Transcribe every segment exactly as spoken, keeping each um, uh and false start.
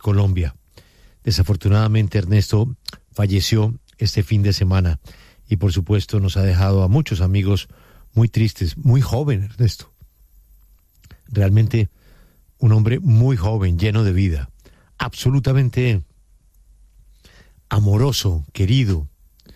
Colombia. Desafortunadamente, Ernesto falleció este fin de semana y, por supuesto, nos ha dejado a muchos amigos muy tristes. Muy joven, Ernesto. Realmente un hombre muy joven, lleno de vida, absolutamente amoroso, querido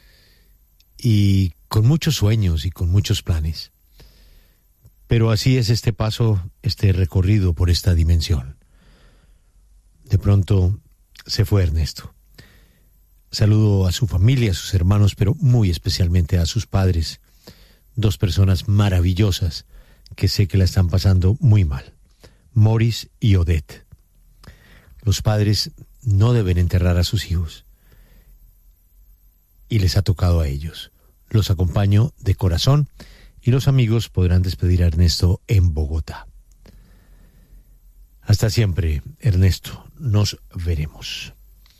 y con muchos sueños y con muchos planes. Pero así es este paso, este recorrido por esta dimensión. De pronto se fue Ernesto. Saludo a su familia, a sus hermanos, pero muy especialmente a sus padres, dos personas maravillosas que sé que la están pasando muy mal, Morris y Odette. Los padres no deben enterrar a sus hijos y les ha tocado a ellos. Los acompaño de corazón y los amigos podrán despedir a Ernesto en Bogotá. Hasta siempre, Ernesto. Nos veremos.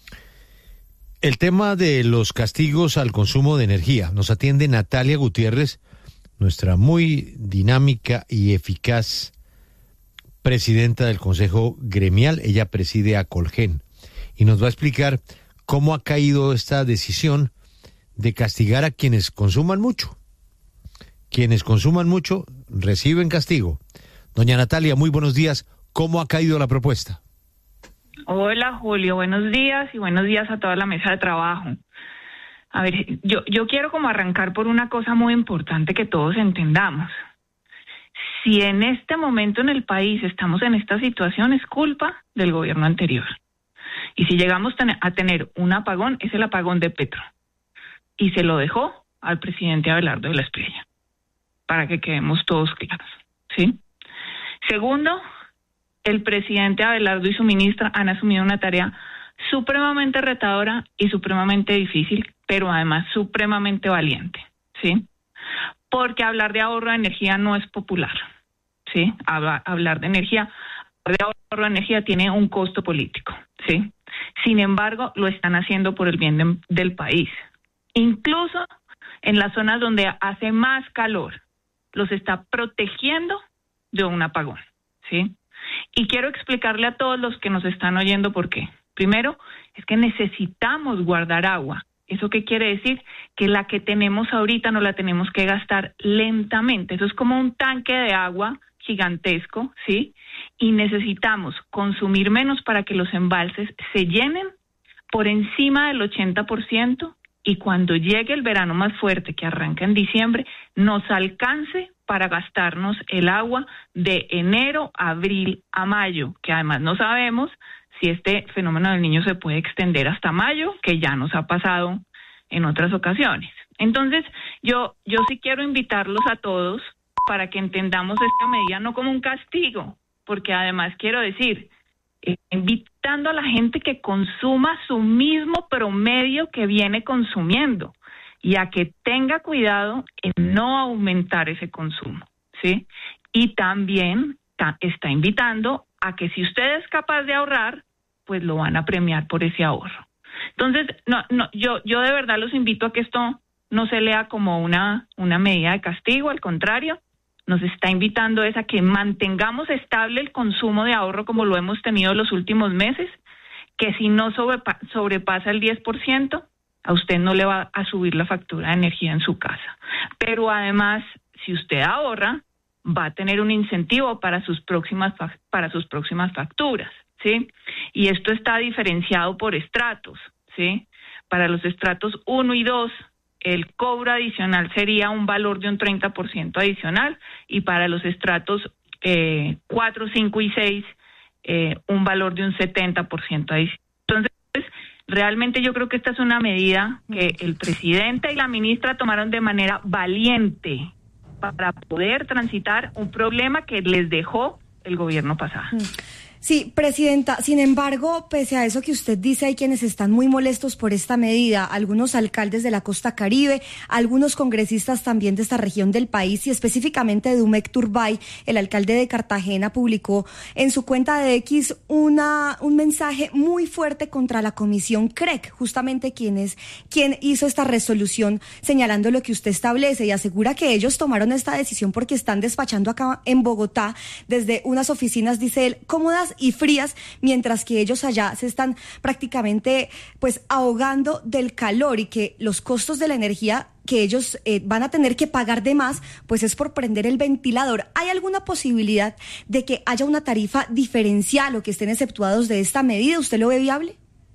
El tema de los castigos al consumo de energía. Nos atiende Natalia Gutiérrez, nuestra muy dinámica y eficaz presidenta del Consejo Gremial. Ella preside a Colgen y nos va a explicar cómo ha caído esta decisión de castigar a quienes consuman mucho. Quienes consuman mucho reciben castigo. Doña Natalia, muy buenos días. ¿Cómo ha caído la propuesta? Hola, Julio. Buenos días y buenos días a toda la mesa de trabajo. A ver, yo, yo quiero como arrancar por una cosa muy importante que todos entendamos. Si en este momento en el país estamos en esta situación, es culpa del gobierno anterior. Y si llegamos a tener un apagón, es el apagón de Petro. Y se lo dejó al presidente Abelardo de la Espriella, para que quedemos todos claros, ¿sí? Segundo, el presidente Abelardo y su ministra han asumido una tarea supremamente retadora y supremamente difícil, pero además supremamente valiente, ¿sí? Porque hablar de ahorro de energía no es popular, ¿sí? Hablar de energía, hablar de ahorro de energía tiene un costo político, ¿sí? Sin embargo, lo están haciendo por el bien de, del país. Incluso en las zonas donde hace más calor, los está protegiendo de un apagón, ¿sí? Y quiero explicarle a todos los que nos están oyendo por qué. Primero, es que necesitamos guardar agua. ¿Eso qué quiere decir? Que la que tenemos ahorita no la tenemos que gastar lentamente. Eso es como un tanque de agua gigantesco, ¿sí? Y necesitamos consumir menos para que los embalses se llenen por encima del ochenta por ciento y cuando llegue el verano más fuerte que arranca en diciembre, nos alcance para gastarnos el agua de enero, abril a mayo, que además no sabemos si este fenómeno del Niño se puede extender hasta mayo, que ya nos ha pasado en otras ocasiones. Entonces, yo, yo sí quiero invitarlos a todos para que entendamos esta medida no como un castigo, porque además quiero decir, eh, invitando a la gente que consuma su mismo promedio que viene consumiendo y a que tenga cuidado en no aumentar ese consumo, ¿sí? Y también ta- está invitando a que si usted es capaz de ahorrar, pues lo van a premiar por ese ahorro. Entonces, no, no, yo, yo de verdad los invito a que esto no se lea como una, una medida de castigo, al contrario, nos está invitando es a que mantengamos estable el consumo de ahorro como lo hemos tenido los últimos meses, que si no sobrepa- sobrepasa el diez por ciento, a usted no le va a subir la factura de energía en su casa. Pero además, si usted ahorra, va a tener un incentivo para sus próximas para sus próximas facturas, ¿sí? Y esto está diferenciado por estratos, ¿sí? Para los estratos uno y dos, el cobro adicional sería un valor de un treinta por ciento adicional y para los estratos eh, cuatro, cinco y seis, eh, un valor de un setenta por ciento adicional. Entonces, realmente yo creo que esta es una medida que el presidente y la ministra tomaron de manera valiente para poder transitar un problema que les dejó el gobierno pasado. Sí, presidenta, sin embargo, pese a eso que usted dice, hay quienes están muy molestos por esta medida, algunos alcaldes de la costa Caribe, algunos congresistas también de esta región del país y específicamente de Dumec Turbay, el alcalde de Cartagena, publicó en su cuenta de X una, un mensaje muy fuerte contra la comisión C R E C, justamente quien es quien hizo esta resolución señalando lo que usted establece y asegura que ellos tomaron esta decisión porque están despachando acá en Bogotá desde unas oficinas, dice él, cómodas frescas y frías, mientras que ellos allá se están prácticamente pues ahogando del calor, y que los costos de la energía que ellos eh, van a tener que pagar de más, pues es por prender el ventilador. ¿Hay alguna posibilidad de que haya una tarifa diferencial o que estén exceptuados de esta medida? ¿Usted lo ve viable?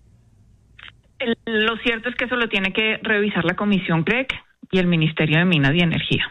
El, lo cierto es que eso lo tiene que revisar la Comisión C R E C y el Ministerio de Minas y Energía.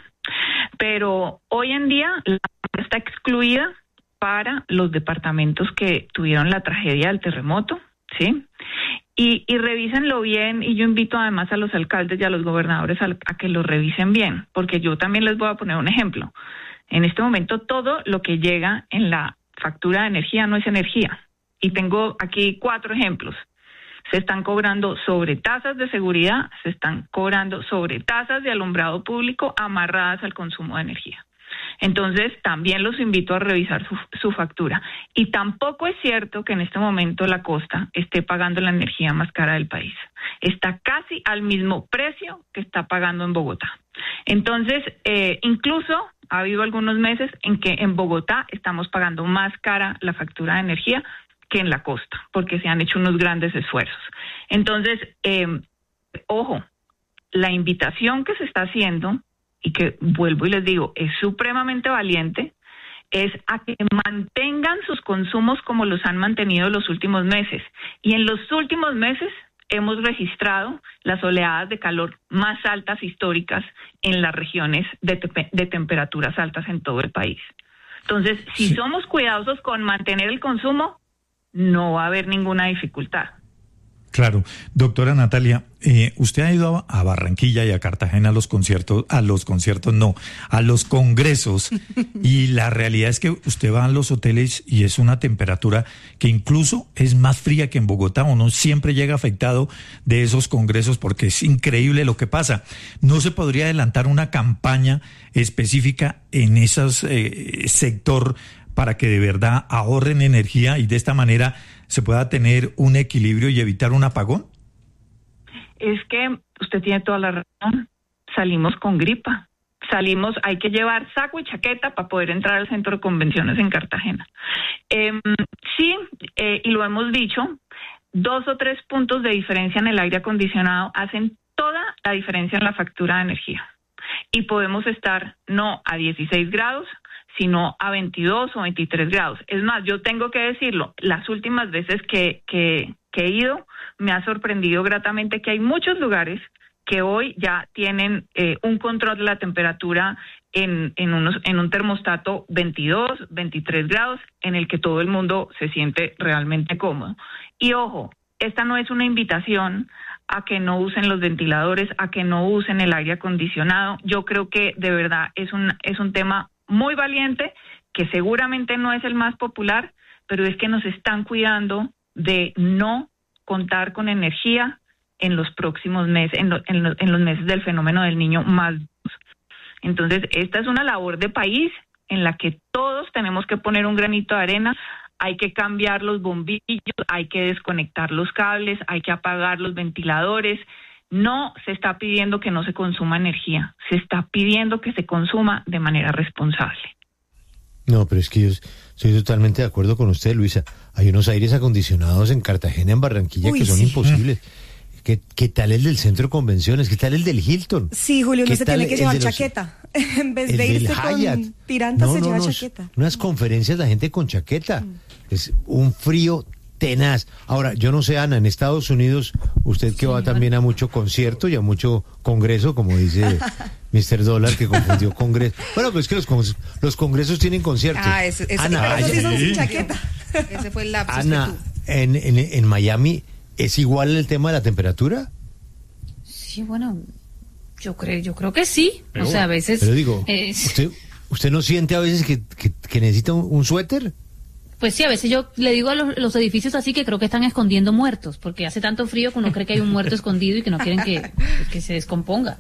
Pero hoy en día la está excluida para los departamentos que tuvieron la tragedia del terremoto, ¿sí? Y, y revísenlo bien, y yo invito además a los alcaldes y a los gobernadores a, a que lo revisen bien, porque yo también les voy a poner un ejemplo. En este momento todo lo que llega en la factura de energía no es energía. Y tengo aquí cuatro ejemplos. Se están cobrando sobre tasas de seguridad, se están cobrando sobre tasas de alumbrado público amarradas al consumo de energía. Entonces, también los invito a revisar su, su factura. Y tampoco es cierto que en este momento la costa esté pagando la energía más cara del país. Está casi al mismo precio que está pagando en Bogotá. Entonces, eh, incluso ha habido algunos meses en que en Bogotá estamos pagando más cara la factura de energía que en la costa, porque se han hecho unos grandes esfuerzos. Entonces, eh, ojo, la invitación que se está haciendo, y que vuelvo y les digo, es supremamente valiente, es a que mantengan sus consumos como los han mantenido los últimos meses. Y en los últimos meses hemos registrado las oleadas de calor más altas históricas en las regiones de, te- de temperaturas altas en todo el país. Entonces, si sí. somos cuidadosos con mantener el consumo, no va a haber ninguna dificultad. Claro. Doctora Natalia, eh, usted ha ido a, a Barranquilla y a Cartagena a los conciertos, a los conciertos no, a los congresos, y la realidad es que usted va a los hoteles y es una temperatura que incluso es más fría que en Bogotá. Uno siempre llega afectado de esos congresos porque es increíble lo que pasa. ¿No se podría adelantar una campaña específica en ese eh, sector para que de verdad ahorren energía y de esta manera se pueda tener un equilibrio y evitar un apagón? Es que usted tiene toda la razón. Salimos con gripa. Salimos, hay que llevar saco y chaqueta para poder entrar al centro de convenciones en Cartagena. Eh, sí, eh, y lo hemos dicho, dos o tres puntos de diferencia en el aire acondicionado hacen toda la diferencia en la factura de energía. Y podemos estar no a dieciséis grados, sino a veintidós o veintitrés grados. Es más, yo tengo que decirlo, las últimas veces que, que, que he ido, me ha sorprendido gratamente que hay muchos lugares que hoy ya tienen eh, un control de la temperatura en, en, unos, en un termostato veintidós, veintitrés grados, en el que todo el mundo se siente realmente cómodo. Y ojo, esta no es una invitación a que no usen los ventiladores, a que no usen el aire acondicionado. Yo creo que de verdad es un, es un tema muy valiente, que seguramente no es el más popular, pero es que nos están cuidando de no contar con energía en los próximos meses, en, lo, en, lo, en los meses del fenómeno del Niño más. Entonces, esta es una labor de país en la que todos tenemos que poner un granito de arena. Hay que cambiar los bombillos, hay que desconectar los cables, hay que apagar los ventiladores. No se está pidiendo que no se consuma energía, se está pidiendo que se consuma de manera responsable. No, pero es que yo estoy totalmente de acuerdo con usted, Luisa. Hay unos aires acondicionados en Cartagena, en Barranquilla, Uy, que son sí. imposibles. ¿Qué, ¿Qué tal el del centro de convenciones? ¿Qué tal el del Hilton? Sí, Julio, no se tiene que llevar chaqueta. Los, en vez de irse con tirantas, no, se no, lleva no, chaqueta. Unas conferencias, la gente con chaqueta. Mm. Es un frío tenaz. Ahora, yo no sé, Ana, en Estados Unidos, usted que sí, va bueno. también a mucho concierto y a mucho congreso, como dice mister Dólar, que confundió congreso. Bueno, pues es que los, con, los congresos tienen conciertos. Ah, eso, eso, Ana, eso sí son sin chaqueta. Ese fue el lapsus. Ana, en, en, en Miami, ¿es igual el tema de la temperatura? Sí, bueno, yo creo, yo creo que sí. Pero, o sea, a veces... Pero digo, eh, ¿usted, ¿usted no siente a veces que, que, que necesita un, un suéter? Pues sí, a veces yo le digo a los, los edificios así que creo que están escondiendo muertos, porque hace tanto frío que uno cree que hay un muerto escondido y que no quieren que, que se descomponga.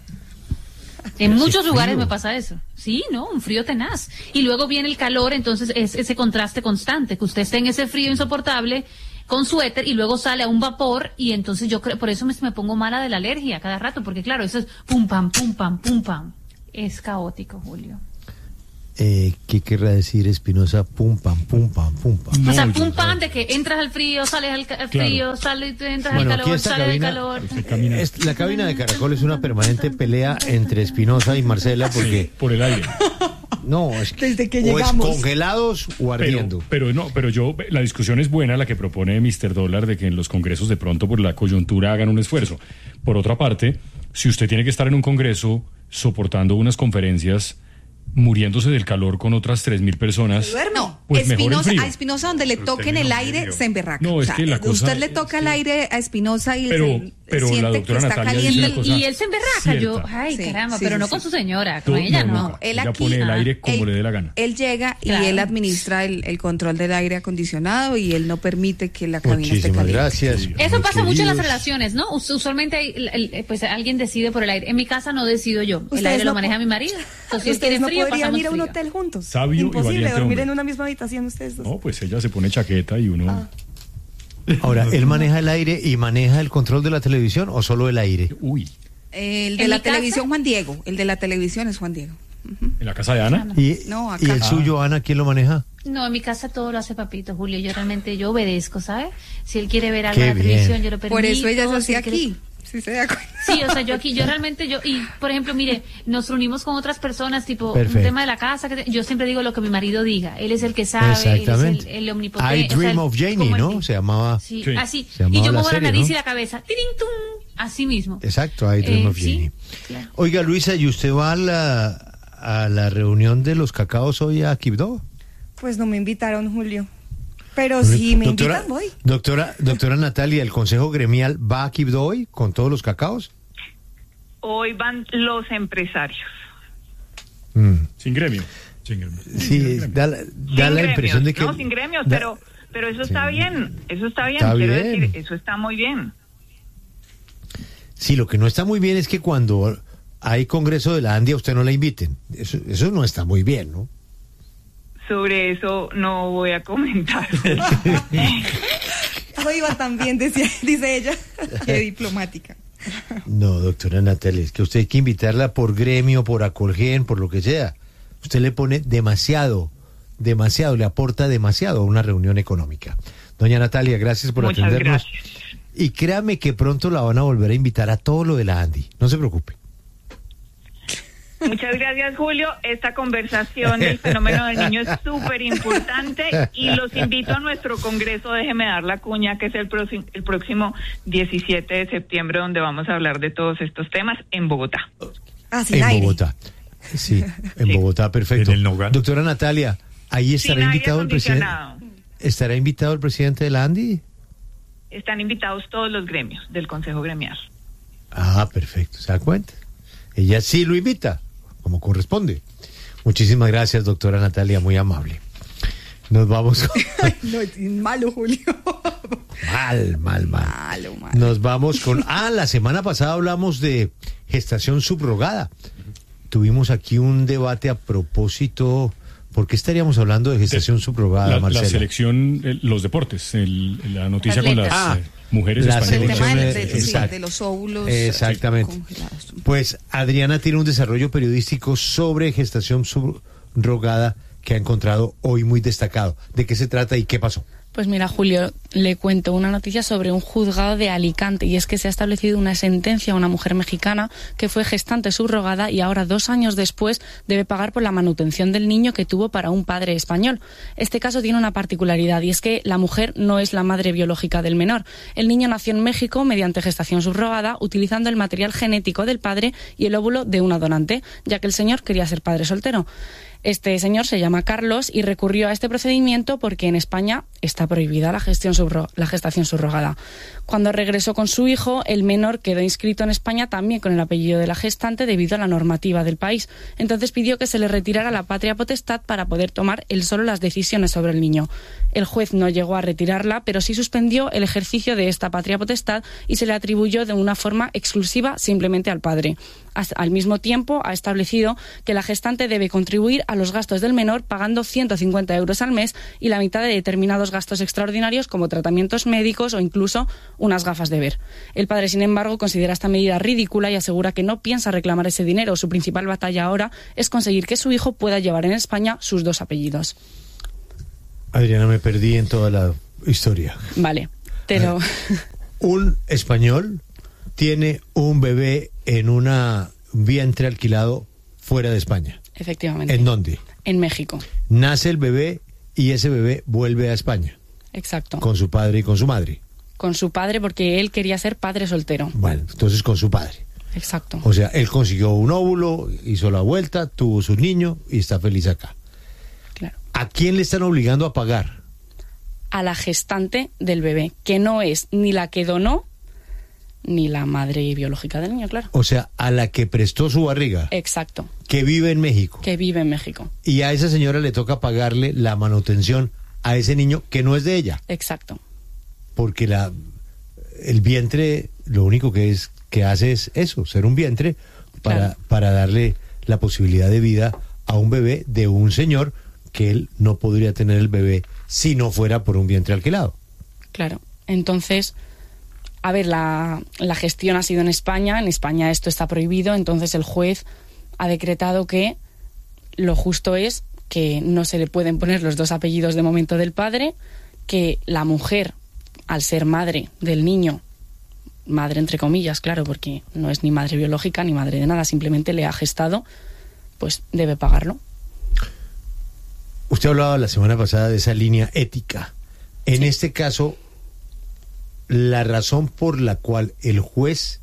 En muchos lugares me pasa eso. Sí, ¿no? Un frío tenaz. Y luego viene el calor, entonces es ese contraste constante, que usted esté en ese frío insoportable con suéter y luego sale a un vapor, y entonces yo creo, por eso me, me pongo mala de la alergia cada rato, porque claro, eso es pum pam, pum pam, pum pam. Es caótico, Julio. Eh, ¿Qué querrá decir Espinosa? Pum, pam, pum, pam, pum, pam. No, o sea, no, pum, no, pam, no. de que entras al frío, sales al, ca- al Claro. frío, sales, entras Bueno, al aquí calor, esta sales cabina- del calor. Usted camina Es- la cabina de Caracol es una permanente pelea entre Espinosa y Marcela porque por el aire. no, es que, Desde que o llegamos. es congelados o ardiendo. Pero, pero no, pero yo, la discusión es buena, la que propone mister Dólar, de que en los congresos de pronto por la coyuntura hagan un esfuerzo. Por otra parte, si usted tiene que estar en un congreso soportando unas conferencias, muriéndose del calor con otras tres mil personas, No, pues mejor el Espinosa, frío. a Espinosa donde le Pero toquen usted el no, aire medio. se emberraca. No, es O sea, que la cosa usted le es toca que- el aire a Espinosa y Pero- se, pero la siente doctora que está Natalia dice caliente. una el- cosa Y él se emberraca, cierta. yo, ay, Sí, caramba, sí, pero sí, no sí. con su señora, Tú- con ella no, no. no. Él Ella aquí, pone el ah, aire como él- le dé la gana. Él llega y Claro. él administra el, el control del aire acondicionado y él no permite que la cabina esté Muchísimas caliente. gracias. Sí. Eso muy pasa mucho en las queridos. relaciones, ¿no? Us- Usualmente hay, el- el- pues alguien decide por el aire. En mi casa no decido yo, el Ustedes aire lo no maneja po- mi marido. Entonces, si él Ustedes quiere no frío, podrían pasamos ir a un frío. hotel juntos. Sabio y Imposible valiente dormir hombre. en una misma habitación ustedes dos. No, pues ella se pone chaqueta y uno... Ah. Ahora, ¿él maneja el aire y maneja el control de la televisión o solo el aire? Uy, El de ¿En la mi casa? televisión, Juan Diego. El de la televisión es Juan Diego. ¿en la casa de Ana? ¿Y, No, acá. ¿y el suyo, Ana, quién lo maneja? No, en mi casa todo lo hace papito, Julio. Yo realmente, yo obedezco, ¿sabes? Si él quiere ver algo Qué en la bien. televisión, yo lo permito. Por eso ella es si así él quiere- aquí. Sí, se da cuenta. Sí, o sea, yo aquí, yo realmente, yo, y por ejemplo, mire, nos reunimos con otras personas, tipo, Perfecto. un tema de la casa, que te- yo siempre digo lo que mi marido diga, él es el que sabe, él es Exactamente. el, el omnipotente. I o sea, Dream el- of Janie, como el- ¿no? Se llamaba. Sí, Sí. así. Se llamaba Y yo la muevo la serie, nariz ¿no? y la cabeza, tirín, tum, así mismo. Exacto, I Dream Eh, of sí, Janie. claro. Oiga, Luisa, ¿y usted va a la, a la reunión de los cacaos hoy a Quibdó? Pues no me invitaron, Julio. Pero si me doctora, invitan, voy. Doctora, doctora Natalia, ¿el Consejo Gremial va a Quibdó hoy con todos los cacaos? Hoy van los empresarios. Mm. Sin gremio. Sin gremio. Sí, da, la- da Sin la gremios, impresión de que... No, sin gremios, da- pero, pero eso está Sí. bien, eso está bien, Está quiero bien. decir, eso está muy bien. Sí, lo que no está muy bien es que cuando hay Congreso de la Andia usted no la inviten. Eso, eso no está muy bien, ¿no? Sobre eso no voy a comentar. No iba tan bien, decía, dice ella. Qué diplomática. No, doctora Natalia, es que usted hay que invitarla por gremio, por Acolgen, por lo que sea. Usted le pone demasiado, demasiado, le aporta demasiado a una reunión económica. Doña Natalia, gracias por Muchas atendernos. gracias. Y créame que pronto la van a volver a invitar a todo lo de la Andy. No se preocupe. Muchas gracias, Julio. Esta conversación del fenómeno del niño es súper importante y los invito a nuestro congreso, déjeme dar la cuña, que es el, próximo, el próximo diecisiete de septiembre, donde vamos a hablar de todos estos temas en Bogotá. Ah, sin En aire. Bogotá. Sí, en Sí. Bogotá, perfecto. En el Nogal. Doctora Natalia, ahí estará Sin aire invitado el presidente. acondicionado. ¿Estará invitado el presidente de la Andy? Están invitados todos los gremios del Consejo Gremial. Ah, perfecto, ¿se da cuenta? Ella sí lo invita, como corresponde. Muchísimas gracias, doctora Natalia, muy amable. Nos vamos con... No, es malo, Julio. mal, mal, mal. Malo, malo. Nos vamos con... Ah, la semana pasada hablamos de gestación subrogada. Tuvimos aquí un debate a propósito... ¿Por qué estaríamos hablando de gestación subrogada, La, la Marcela? selección, el- los deportes, el- la noticia con las Atletas. eh, mujeres la Por el españolas. tema selección, del- eh, del- sí, exacto. de los óvulos eh, Exactamente. congelados. Pues Adriana tiene un desarrollo periodístico sobre gestación subrogada que ha encontrado hoy muy destacado. ¿De qué se trata y qué pasó? Pues mira, Julio, le cuento una noticia sobre un juzgado de Alicante, y es que se ha establecido una sentencia a una mujer mexicana que fue gestante subrogada y ahora, dos años después, debe pagar por la manutención del niño que tuvo para un padre español. Este caso tiene una particularidad, y es que la mujer no es la madre biológica del menor. El niño nació en México mediante gestación subrogada, utilizando el material genético del padre y el óvulo de una donante, ya que el señor quería ser padre soltero. Este señor se llama Carlos y recurrió a este procedimiento porque en España está prohibida la, gestión subro- la gestación subrogada. Cuando regresó con su hijo, el menor quedó inscrito en España también con el apellido de la gestante debido a la normativa del país. Entonces pidió que se le retirara la patria potestad para poder tomar él solo las decisiones sobre el niño. El juez no llegó a retirarla, pero sí suspendió el ejercicio de esta patria potestad y se le atribuyó de una forma exclusiva simplemente al padre. Al mismo tiempo, ha establecido que la gestante debe contribuir a los gastos del menor pagando ciento cincuenta euros al mes y la mitad de determinados gastos extraordinarios como tratamientos médicos o incluso unas gafas de ver. El padre, sin embargo, considera esta medida ridícula y asegura que no piensa reclamar ese dinero. Su principal batalla ahora es conseguir que su hijo pueda llevar en España sus dos apellidos. Adriana, me perdí en toda la historia. Vale, pero... Un español tiene un bebé en un vientre alquilado fuera de España. Efectivamente. ¿En dónde? En México. Nace el bebé y ese bebé vuelve a España. Exacto. Con su padre y con su madre. Con su padre porque él quería ser padre soltero. Bueno, entonces con su padre. Exacto. O sea, él consiguió un óvulo, hizo la vuelta, tuvo su niño y está feliz acá. Claro. ¿A quién le están obligando a pagar? A la gestante del bebé, que no es ni la que donó ni la madre biológica del niño, claro. O sea, a la que prestó su barriga. Exacto. Que vive en México. Que vive en México. Y a esa señora le toca pagarle la manutención a ese niño que no es de ella. Exacto. Porque la el vientre lo único que es que hace es eso, ser un vientre para, Claro. para darle la posibilidad de vida a un bebé de un señor que él no podría tener el bebé si no fuera por un vientre alquilado. Claro. Entonces, a ver, la, la gestión ha sido en España. En España esto está prohibido. Entonces el juez ha decretado que lo justo es que no se le pueden poner los dos apellidos de momento del padre, que la mujer, al ser madre del niño, madre entre comillas, claro, porque no es ni madre biológica ni madre de nada, simplemente le ha gestado, pues debe pagarlo. Usted hablaba la semana pasada de esa línea ética. En Sí. este caso, la razón por la cual el juez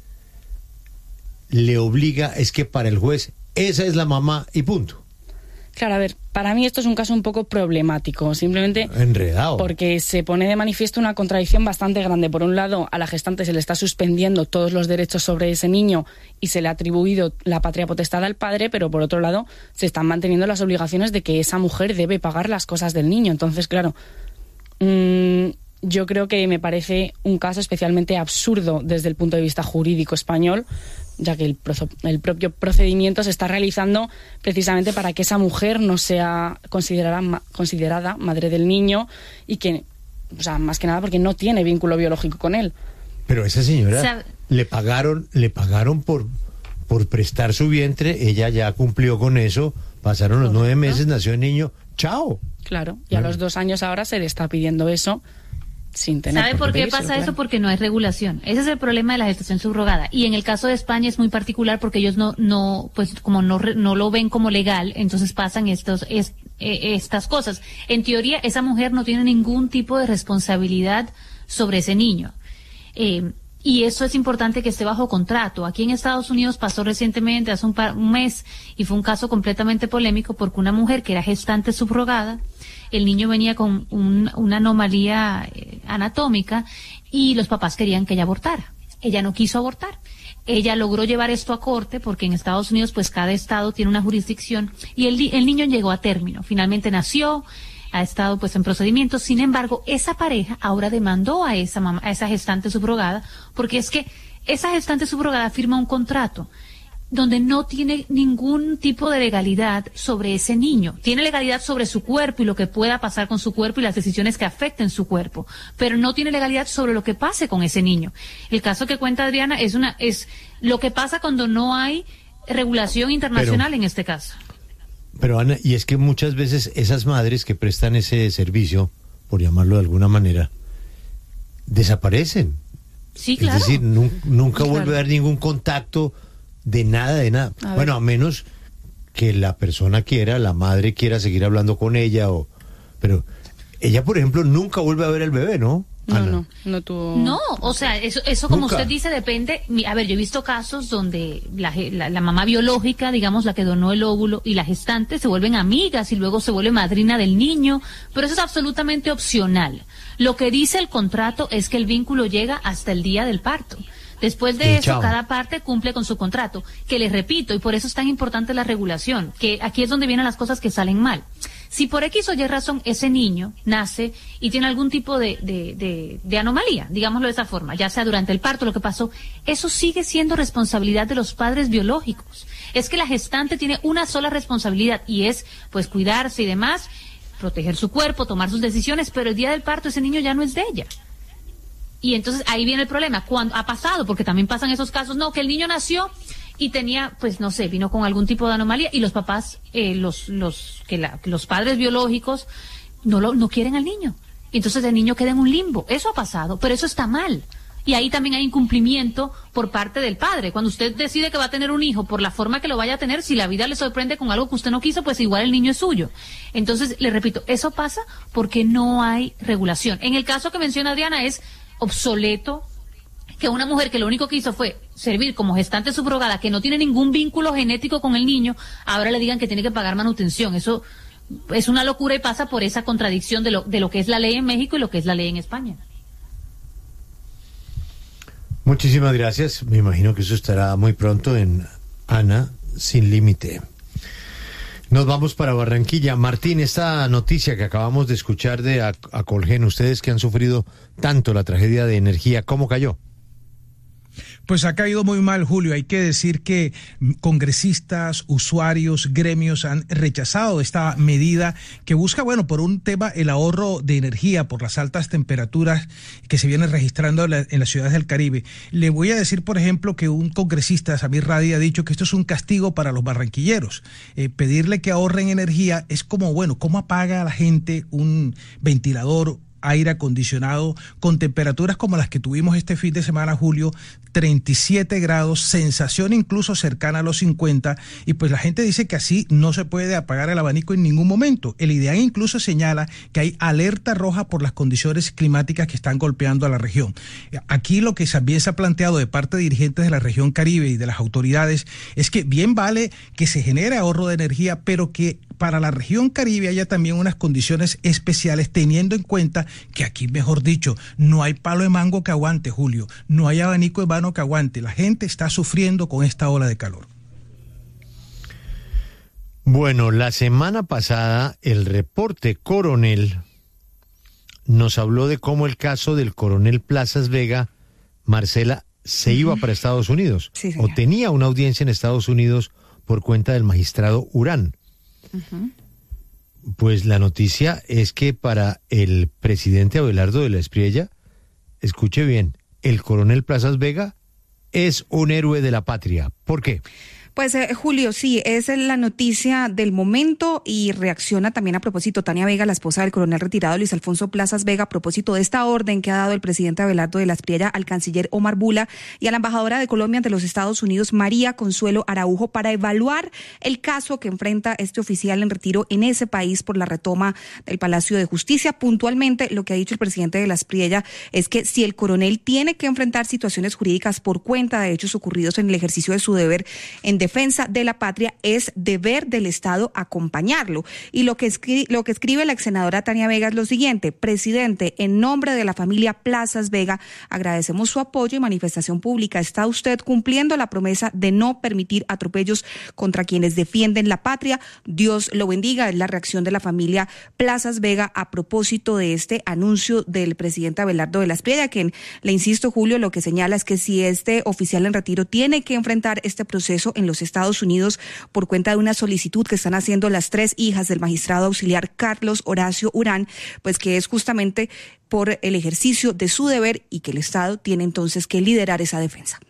le obliga es que para el juez esa es la mamá y punto. Claro, a ver, para mí esto es un caso un poco problemático, simplemente Enredado. porque se pone de manifiesto una contradicción bastante grande. Por un lado, a la gestante se le está suspendiendo todos los derechos sobre ese niño y se le ha atribuido la patria potestad al padre, pero por otro lado, se están manteniendo las obligaciones de que esa mujer debe pagar las cosas del niño. Entonces, claro, mmm, yo creo que me parece un caso especialmente absurdo desde el punto de vista jurídico español, ya que el, prozo, el propio procedimiento se está realizando precisamente para que esa mujer no sea considerada, ma, considerada madre del niño y que, o sea, más que nada porque no tiene vínculo biológico con él. Pero esa señora O sea, le pagaron, le pagaron por, por prestar su vientre, ella ya cumplió con eso, pasaron los nueve meses, nació el niño, chao. Claro, y a los dos años ahora se le está pidiendo eso sin tener ¿Sabe por qué pedírselo, pasa claro. eso? Porque no hay regulación. Ese es el problema de la gestación subrogada. Y en el caso de España es muy particular porque ellos no, no, pues como no, re- no lo ven como legal, entonces pasan estos, es, eh, estas cosas. En teoría, esa mujer no tiene ningún tipo de responsabilidad sobre ese niño. Eh, y eso es importante que esté bajo contrato. Aquí en Estados Unidos pasó recientemente, hace un, par, un mes, y fue un caso completamente polémico porque una mujer que era gestante subrogada, el niño venía con un, una anomalía eh, anatómica y los papás querían que ella abortara. Ella no quiso abortar. Ella logró llevar esto a corte porque en Estados Unidos pues cada estado tiene una jurisdicción y el, el niño llegó a término. Finalmente nació, ha estado pues en procedimientos. Sin embargo, esa pareja ahora demandó a esa mamá, a esa gestante subrogada porque es que esa gestante subrogada firma un contrato donde no tiene ningún tipo de legalidad sobre ese niño. Tiene legalidad sobre su cuerpo y lo que pueda pasar con su cuerpo y las decisiones que afecten su cuerpo, pero no tiene legalidad sobre lo que pase con ese niño. El caso que cuenta Adriana es una es lo que pasa cuando no hay regulación internacional Pero, en este caso. Pero Ana, y es que muchas veces esas madres que prestan ese servicio, por llamarlo de alguna manera, desaparecen. Sí, claro. Es decir, nun- nunca Claro. vuelve a haber ningún contacto de nada, de nada. A Bueno, ver. a menos que la persona quiera, la madre quiera seguir hablando con ella, o pero ella, por ejemplo, nunca vuelve a ver al bebé, ¿no? No, Ana? no, no tuvo... No, o sea, eso, eso como Nunca. usted dice, depende. Mi- A ver, yo he visto casos donde la, ge- la, la mamá biológica, digamos, la que donó el óvulo, y la gestante se vuelven amigas y luego se vuelve madrina del niño, pero eso es absolutamente opcional. Lo que dice el contrato es que el vínculo llega hasta el día del parto. Después de eso, chao. Cada parte cumple con su contrato, que les repito, y por eso es tan importante la regulación, que aquí es donde vienen las cosas que salen mal. Si por X o Y razón ese niño nace y tiene algún tipo de, de, de, de anomalía, digámoslo de esa forma, ya sea durante el parto, lo que pasó, eso sigue siendo responsabilidad de los padres biológicos. Es que la gestante tiene una sola responsabilidad y es, pues, cuidarse y demás, proteger su cuerpo, tomar sus decisiones, pero el día del parto ese niño ya no es de ella. Y entonces ahí viene el problema, cuando ha pasado, porque también pasan esos casos, no, que el niño nació y tenía, pues no sé, vino con algún tipo de anomalía y los papás, eh, los los que, la, que los padres biológicos no lo no quieren al niño. Y entonces el niño queda en un limbo. Eso ha pasado, pero eso está mal. Y ahí también hay incumplimiento por parte del padre. Cuando usted decide que va a tener un hijo por la forma que lo vaya a tener, si la vida le sorprende con algo que usted no quiso, pues igual el niño es suyo. Entonces, le repito, eso pasa porque no hay regulación. En el caso que menciona Adriana es obsoleto que una mujer que lo único que hizo fue servir como gestante subrogada, que no tiene ningún vínculo genético con el niño, ahora le digan que tiene que pagar manutención. Eso es una locura y pasa por esa contradicción de lo, de lo que es la ley en México y lo que es la ley en España. Muchísimas gracias. Me imagino que eso estará muy pronto en Ana Sin Límite. Nos vamos para Barranquilla. Martín, esta noticia que acabamos de escuchar de Acolgen, ustedes que han sufrido tanto la tragedia de energía, ¿cómo cayó? Pues ha caído muy mal, Julio. Hay que decir que congresistas, usuarios, gremios han rechazado esta medida que busca, bueno, por un tema, el ahorro de energía por las altas temperaturas que se vienen registrando en, la, en las ciudades del Caribe. Le voy a decir, por ejemplo, que un congresista, Samir Radi, ha dicho que esto es un castigo para los barranquilleros. Eh, pedirle que ahorren energía es como, bueno, ¿cómo apaga a la gente un ventilador, aire acondicionado con temperaturas como las que tuvimos este fin de semana, Julio? Treinta y siete grados, sensación incluso cercana a los cincuenta, y pues la gente dice que así no se puede apagar el abanico en ningún momento. El IDEAN incluso señala que hay alerta roja por las condiciones climáticas que están golpeando a la región. Aquí lo que también se ha planteado de parte de dirigentes de la región Caribe y de las autoridades es que bien vale que se genere ahorro de energía, pero que para la región Caribe haya también unas condiciones especiales, teniendo en cuenta que aquí, mejor dicho, no hay palo de mango que aguante, Julio, no hay abanico de mano que aguante. La gente está sufriendo con esta ola de calor. Bueno, la semana pasada el reporte Coronel nos habló de cómo el caso del coronel Plazas Vega, Marcela, se iba para Estados Unidos, sí, o tenía una audiencia en Estados Unidos por cuenta del magistrado Urán. Uh-huh. Pues la noticia es que para el presidente Abelardo de la Espriella, escuche bien, el coronel Plazas Vega es un héroe de la patria. ¿Por qué? Pues eh, Julio, sí, es la noticia del momento y reacciona también a propósito Tania Vega, la esposa del coronel retirado Luis Alfonso Plazas Vega, a propósito de esta orden que ha dado el presidente Abelardo de la Espriella al canciller Omar Bula y a la embajadora de Colombia ante los Estados Unidos, María Consuelo Araujo, para evaluar el caso que enfrenta este oficial en retiro en ese país por la retoma del Palacio de Justicia. Puntualmente, lo que ha dicho el presidente de la Espriella es que si el coronel tiene que enfrentar situaciones jurídicas por cuenta de hechos ocurridos en el ejercicio de su deber en defensa de la patria, es deber del Estado acompañarlo. Y lo que escribe, lo que escribe la ex senadora Tania Vega es lo siguiente: presidente, en nombre de la familia Plazas Vega, agradecemos su apoyo y manifestación pública. Está usted cumpliendo la promesa de no permitir atropellos contra quienes defienden la patria. Dios lo bendiga. Es la reacción de la familia Plazas Vega a propósito de este anuncio del presidente Abelardo de la Espriella, quien, le insisto, Julio, lo que señala es que si este oficial en retiro tiene que enfrentar este proceso en los Estados Unidos por cuenta de una solicitud que están haciendo las tres hijas del magistrado auxiliar Carlos Horacio Urán, pues que es justamente por el ejercicio de su deber y que el Estado tiene entonces que liderar esa defensa.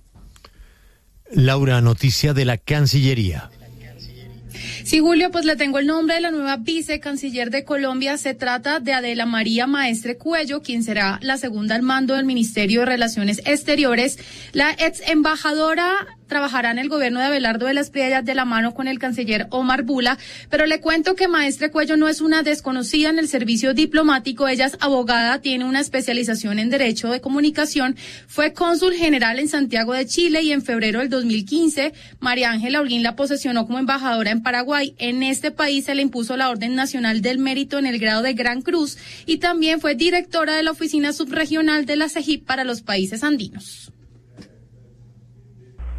Laura, noticia de la Cancillería. Sí, Julio, pues le tengo el nombre de la nueva vicecanciller de Colombia. Se trata de Adela María Maestre Cuello, quien será la segunda al mando del Ministerio de Relaciones Exteriores. La ex embajadora trabajará en el gobierno de Abelardo de la Espriella de la mano con el canciller Omar Bula, pero le cuento que Maestre Cuello no es una desconocida en el servicio diplomático. Ella es abogada, tiene una especialización en Derecho de Comunicación, fue cónsul general en Santiago de Chile y en febrero del dos mil quince María Ángela Holguín la posesionó como embajadora en Paraguay. En este país se le impuso la Orden Nacional del Mérito en el grado de Gran Cruz y también fue directora de la Oficina Subregional de la CEGIP para los países andinos.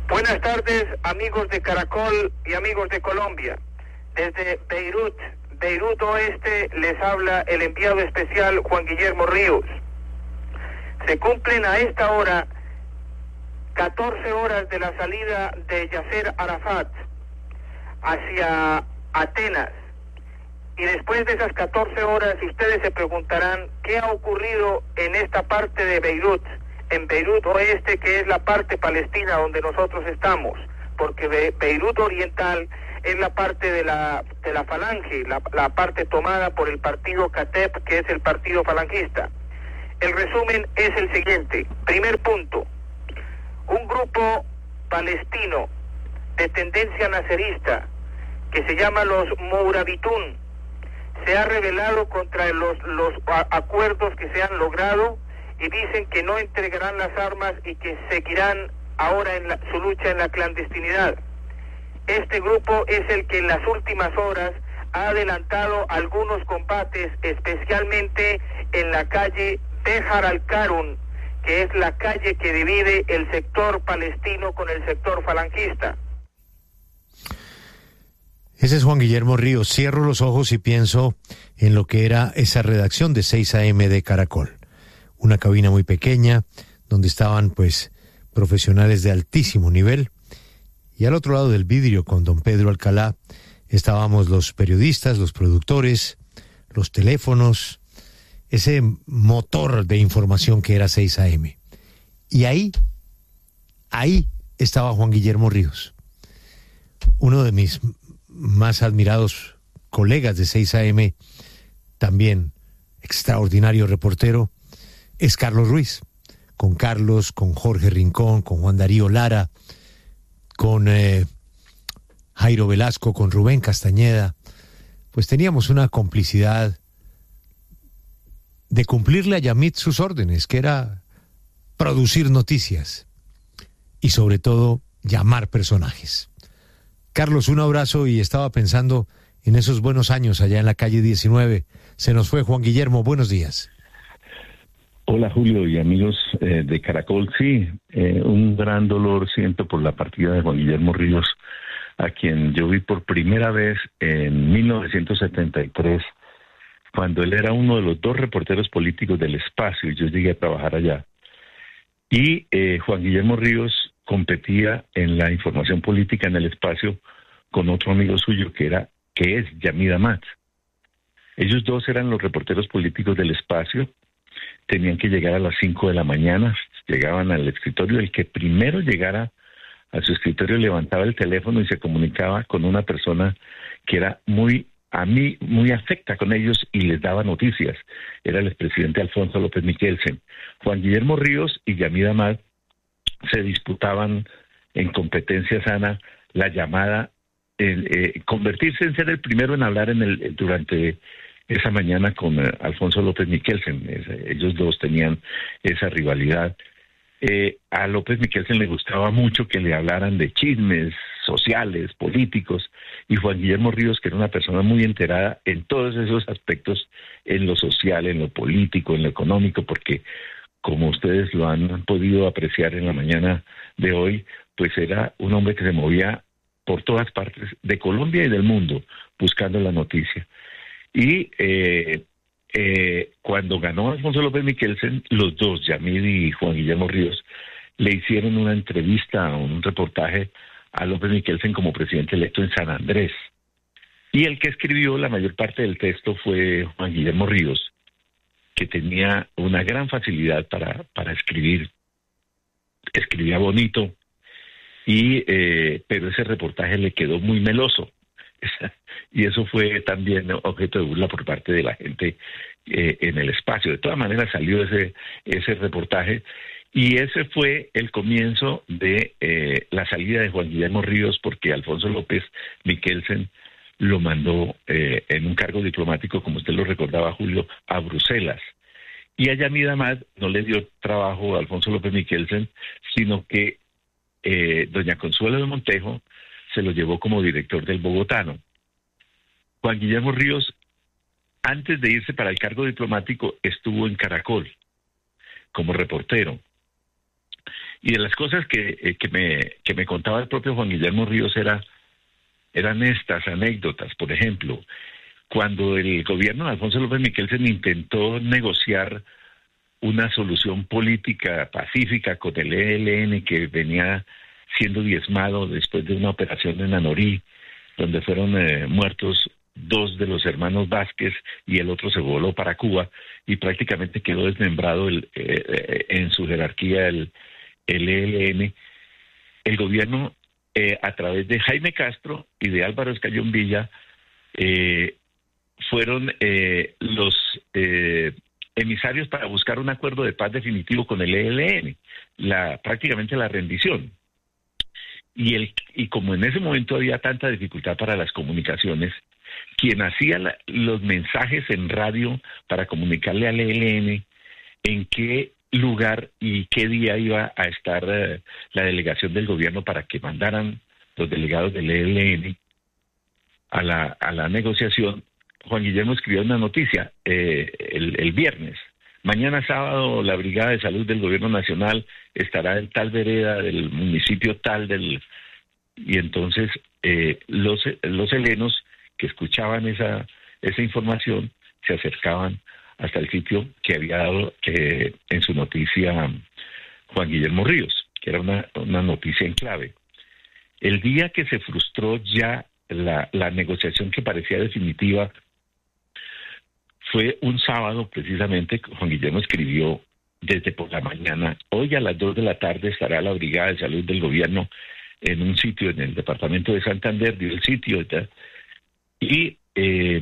Buenas tardes, amigos de Caracol y amigos de Colombia. Desde Beirut, Beirut Oeste, les habla el enviado especial Juan Guillermo Ríos. Se cumplen a esta hora catorce horas de la salida de Yasser Arafat hacia Atenas. Y después de esas catorce horas, ustedes se preguntarán qué ha ocurrido en esta parte de Beirut, en Beirut Oeste, que es la parte palestina donde nosotros estamos, porque Be- Beirut Oriental es la parte de la de la falange, la, la parte tomada por el partido Kateb, que es el partido falangista. El resumen es el siguiente. Primer punto: un grupo palestino de tendencia nacerista que se llama los Mourabitun se ha rebelado contra los, los a, acuerdos que se han logrado y dicen que no entregarán las armas y que seguirán ahora en la, su lucha en la clandestinidad. Este grupo es el que en las últimas horas ha adelantado algunos combates, especialmente en la calle Dejar al-Karun, que es la calle que divide el sector palestino con el sector falangista. Ese es Juan Guillermo Ríos. Cierro los ojos y pienso en lo que era esa redacción de seis a eme de Caracol. Una cabina muy pequeña, donde estaban pues profesionales de altísimo nivel. Y al otro lado del vidrio, con don Pedro Alcalá, estábamos los periodistas, los productores, los teléfonos, ese motor de información que era seis a eme. Y ahí, ahí estaba Juan Guillermo Ríos, uno de mis más admirados colegas de seis a eme, también extraordinario reportero, es Carlos Ruiz. Con Carlos, con Jorge Rincón, con Juan Darío Lara, con eh, Jairo Velasco, con Rubén Castañeda, pues teníamos una complicidad de cumplirle a Yamit sus órdenes, que era producir noticias y sobre todo llamar personajes. Carlos, un abrazo, y estaba pensando en esos buenos años allá en la calle diecinueve. Se nos fue Juan Guillermo, buenos días. Hola Julio y amigos eh, de Caracol. Sí, eh, un gran dolor siento por la partida de Juan Guillermo Ríos, a quien yo vi por primera vez en mil novecientos setenta y tres, cuando él era uno de los dos reporteros políticos del Espacio, y yo llegué a trabajar allá. Y eh, Juan Guillermo Ríos competía en la información política en el Espacio con otro amigo suyo que era que es Yamid Amat. Ellos dos eran los reporteros políticos del Espacio, tenían que llegar a las cinco de la mañana, llegaban al escritorio, el que primero llegara a su escritorio levantaba el teléfono y se comunicaba con una persona que era muy, a mí, muy afecta con ellos y les daba noticias. Era el expresidente Alfonso López Michelsen. Juan Guillermo Ríos y Yamid Amat se disputaban en competencia sana la llamada, el, eh, convertirse en ser el primero en hablar en el durante esa mañana con eh, Alfonso López Michelsen. Es, ellos dos tenían esa rivalidad. Eh, a López Michelsen le gustaba mucho que le hablaran de chismes sociales, políticos, y Juan Guillermo Ríos, que era una persona muy enterada en todos esos aspectos, en lo social, en lo político, en lo económico, porque como ustedes lo han podido apreciar en la mañana de hoy, pues era un hombre que se movía por todas partes de Colombia y del mundo buscando la noticia. Y eh, eh, cuando ganó Alfonso López Michelsen, los dos, Yamid y Juan Guillermo Ríos, le hicieron una entrevista, un reportaje a López Michelsen como presidente electo en San Andrés. Y el que escribió la mayor parte del texto fue Juan Guillermo Ríos, que tenía una gran facilidad para, para escribir, escribía bonito, y eh, pero ese reportaje le quedó muy meloso, y eso fue también objeto de burla por parte de la gente eh, en el Espacio. De todas maneras salió ese, ese reportaje, y ese fue el comienzo de eh, la salida de Juan Guillermo Ríos, porque Alfonso López Michelsen lo mandó eh, en un cargo diplomático, como usted lo recordaba, Julio, a Bruselas. Y a Yamid Amat no le dio trabajo a Alfonso López Michelsen, sino que eh, doña Consuelo de Montejo se lo llevó como director del Bogotano. Juan Guillermo Ríos, antes de irse para el cargo diplomático, estuvo en Caracol como reportero. Y de las cosas que, eh, que, me, que me contaba el propio Juan Guillermo Ríos era, eran estas anécdotas. Por ejemplo, cuando el gobierno de Alfonso López Miquelsen intentó negociar una solución política pacífica con el E L N que venía siendo diezmado después de una operación en Anorí, donde fueron eh, muertos dos de los hermanos Vázquez y el otro se voló para Cuba y prácticamente quedó desmembrado el, eh, eh, en su jerarquía el, el E L N. El gobierno, eh, a través de Jaime Castro y de Álvaro Escayón Villa, eh, fueron eh, los eh, emisarios para buscar un acuerdo de paz definitivo con el E L N, la, prácticamente la rendición. Y, el, y como en ese momento había tanta dificultad para las comunicaciones, quien hacía la, los mensajes en radio para comunicarle al E L N en qué lugar y qué día iba a estar uh, la delegación del gobierno para que mandaran los delegados del E L N a la, a la negociación, Juan Guillermo escribió una noticia eh, el, el viernes. Mañana sábado la Brigada de Salud del Gobierno Nacional estará en tal vereda del municipio tal del... Y entonces eh, los, los helenos que escuchaban esa, esa información se acercaban hasta el sitio que había dado eh, en su noticia Juan Guillermo Ríos, que era una, una noticia en clave. El día que se frustró ya la, la negociación que parecía definitiva fue un sábado, precisamente. Juan Guillermo escribió desde por la mañana: hoy a las dos de la tarde estará la Brigada de Salud del Gobierno en un sitio en el departamento de Santander, dio el sitio, ¿verdad? y eh,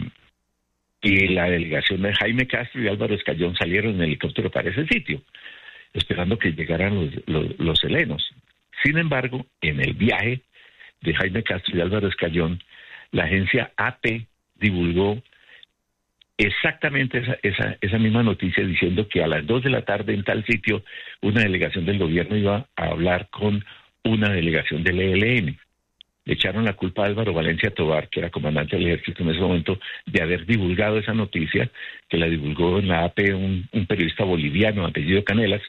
y la delegación de Jaime Castro y Álvaro Escayón salieron en helicóptero para ese sitio, esperando que llegaran los, los, los helenos. Sin embargo, en el viaje de Jaime Castro y Álvaro Escayón, la agencia A P divulgó exactamente esa, esa, esa misma noticia, diciendo que a las dos de la tarde en tal sitio una delegación del gobierno iba a hablar con una delegación del E L N. Le echaron la culpa a Álvaro Valencia Tovar, que era comandante del ejército en ese momento, de haber divulgado esa noticia, que la divulgó en la A P un, un periodista boliviano, apellido Canelas,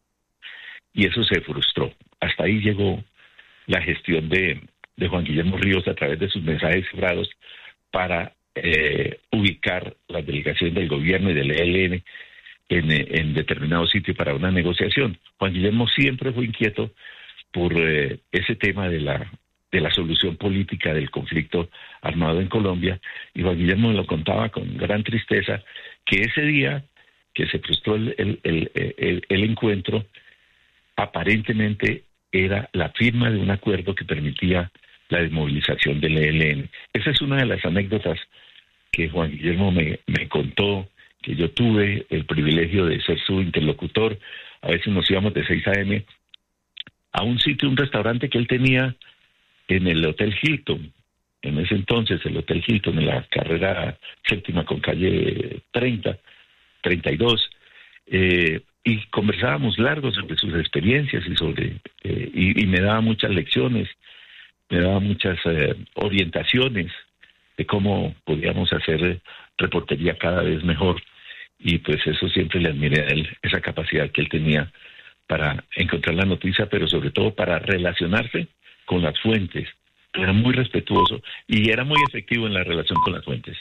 y eso se frustró. Hasta ahí llegó la gestión de, de Juan Guillermo Ríos a través de sus mensajes cifrados para eh, ubicar las delegaciones del gobierno y del E L N en, en determinado sitio para una negociación. Juan Guillermo siempre fue inquieto por eh, ese tema de la de la solución política del conflicto armado en Colombia, y Juan Guillermo me lo contaba con gran tristeza, que ese día que se frustró el, el, el, el, el encuentro, aparentemente era la firma de un acuerdo que permitía la desmovilización del E L N. Esa es una de las anécdotas que Juan Guillermo me, me contó, que yo tuve el privilegio de ser su interlocutor. A veces nos íbamos de seis a eme a un sitio, un restaurante que él tenía en el Hotel Hilton, en ese entonces el Hotel Hilton, en la carrera séptima con calle treinta, treinta y dos, eh, y conversábamos largo sobre sus experiencias y sobre eh, y, y me daba muchas lecciones, me daba muchas eh, orientaciones de cómo podíamos hacer reportería cada vez mejor, y pues eso siempre le admiré a él, esa capacidad que él tenía para encontrar la noticia, pero sobre todo para relacionarse con las fuentes. Era muy respetuoso y era muy efectivo en la relación con las fuentes.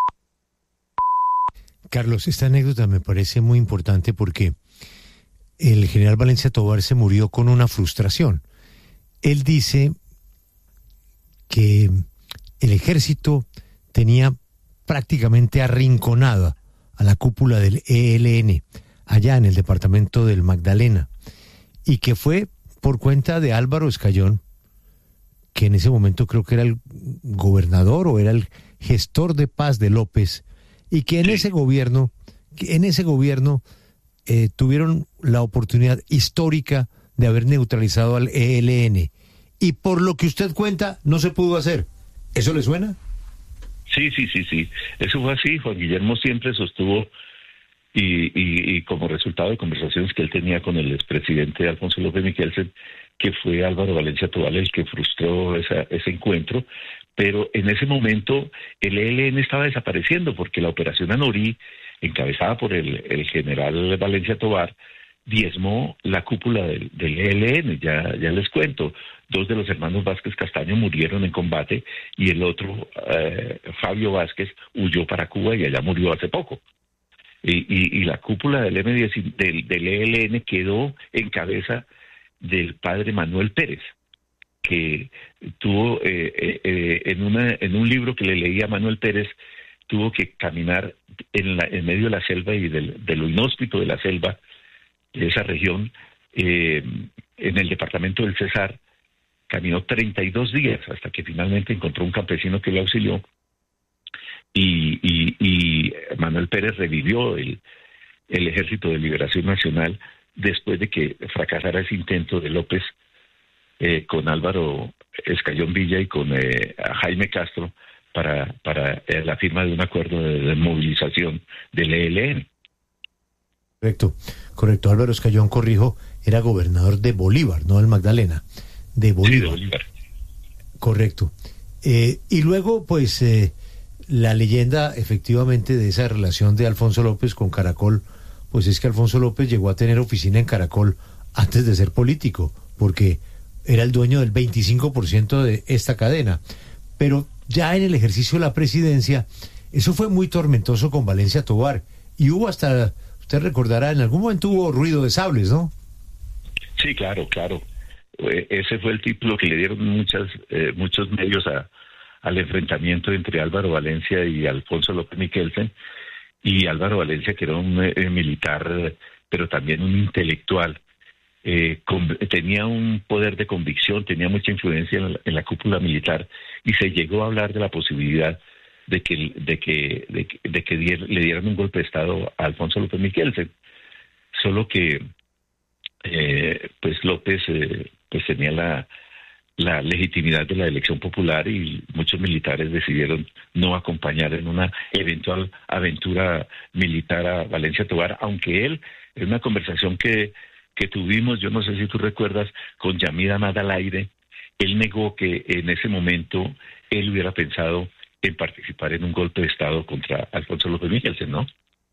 Carlos, esta anécdota me parece muy importante porque el general Valencia Tovar se murió con una frustración. Él dice que el ejército tenía prácticamente arrinconada a la cúpula del E L N allá en el departamento del Magdalena, y que fue por cuenta de Álvaro Escayón, que en ese momento creo que era el gobernador o era el gestor de paz de López, y que en sí. ese gobierno, que en ese gobierno eh, tuvieron la oportunidad histórica de haber neutralizado al E L N, y por lo que usted cuenta no se pudo hacer. ¿Eso le suena? Sí, sí, sí, sí. Eso fue así. Juan Guillermo siempre sostuvo, y, y, y como resultado de conversaciones que él tenía con el expresidente Alfonso López Miquelsen, que fue Álvaro Valencia Tovar el que frustró esa, ese encuentro, pero en ese momento el E L N estaba desapareciendo porque la operación Anorí, encabezada por el, el general Valencia Tovar, diezmó la cúpula del, del E L N, ya, ya les cuento. Dos de los hermanos Vázquez Castaño murieron en combate y el otro, eh, Fabio Vázquez, huyó para Cuba y allá murió hace poco. Y, y, y la cúpula del, M diez, del, del E L N quedó en cabeza del padre Manuel Pérez, que tuvo eh, eh, en, una, en un libro que le leí a Manuel Pérez, tuvo que caminar en, la, en medio de la selva y del, de lo inhóspito de la selva de esa región, eh, en el departamento del Cesar. Caminó treinta y dos días hasta que finalmente encontró un campesino que le auxilió y, y, y Manuel Pérez revivió el, el Ejército de Liberación Nacional después de que fracasara ese intento de López eh, con Álvaro Escayón Villa y con eh, Jaime Castro para, para eh, la firma de un acuerdo de desmovilización del E L N. Correcto, correcto. Álvaro Escayón, corrijo, era gobernador de Bolívar, no del Magdalena. De Bolívar. Sí, de Bolívar. Correcto. Eh, y luego, pues, eh, la leyenda, efectivamente, de esa relación de Alfonso López con Caracol, pues es que Alfonso López llegó a tener oficina en Caracol antes de ser político, porque era el dueño del veinticinco por ciento de esta cadena. Pero ya en el ejercicio de la presidencia, eso fue muy tormentoso con Valencia Tovar. Y hubo hasta, usted recordará, en algún momento hubo ruido de sables, ¿no? Sí, claro, claro. Ese fue el título que le dieron muchas, eh, muchos medios a, al enfrentamiento entre Álvaro Valencia y Alfonso López Miquelsen. Y Álvaro Valencia, que era un eh, militar, pero también un intelectual, eh, con, tenía un poder de convicción, tenía mucha influencia en la, en la cúpula militar, y se llegó a hablar de la posibilidad de que, de que, de que, de que dier, le dieran un golpe de Estado a Alfonso López Miquelsen. Solo que eh, pues López eh, pues tenía la, la legitimidad de la elección popular y muchos militares decidieron no acompañar en una eventual aventura militar a Valencia Tovar, aunque él, en una conversación que, que tuvimos, yo no sé si tú recuerdas, con Yamid Amad al aire, él negó que en ese momento él hubiera pensado en participar en un golpe de Estado contra Alfonso López Miquelsen, ¿no?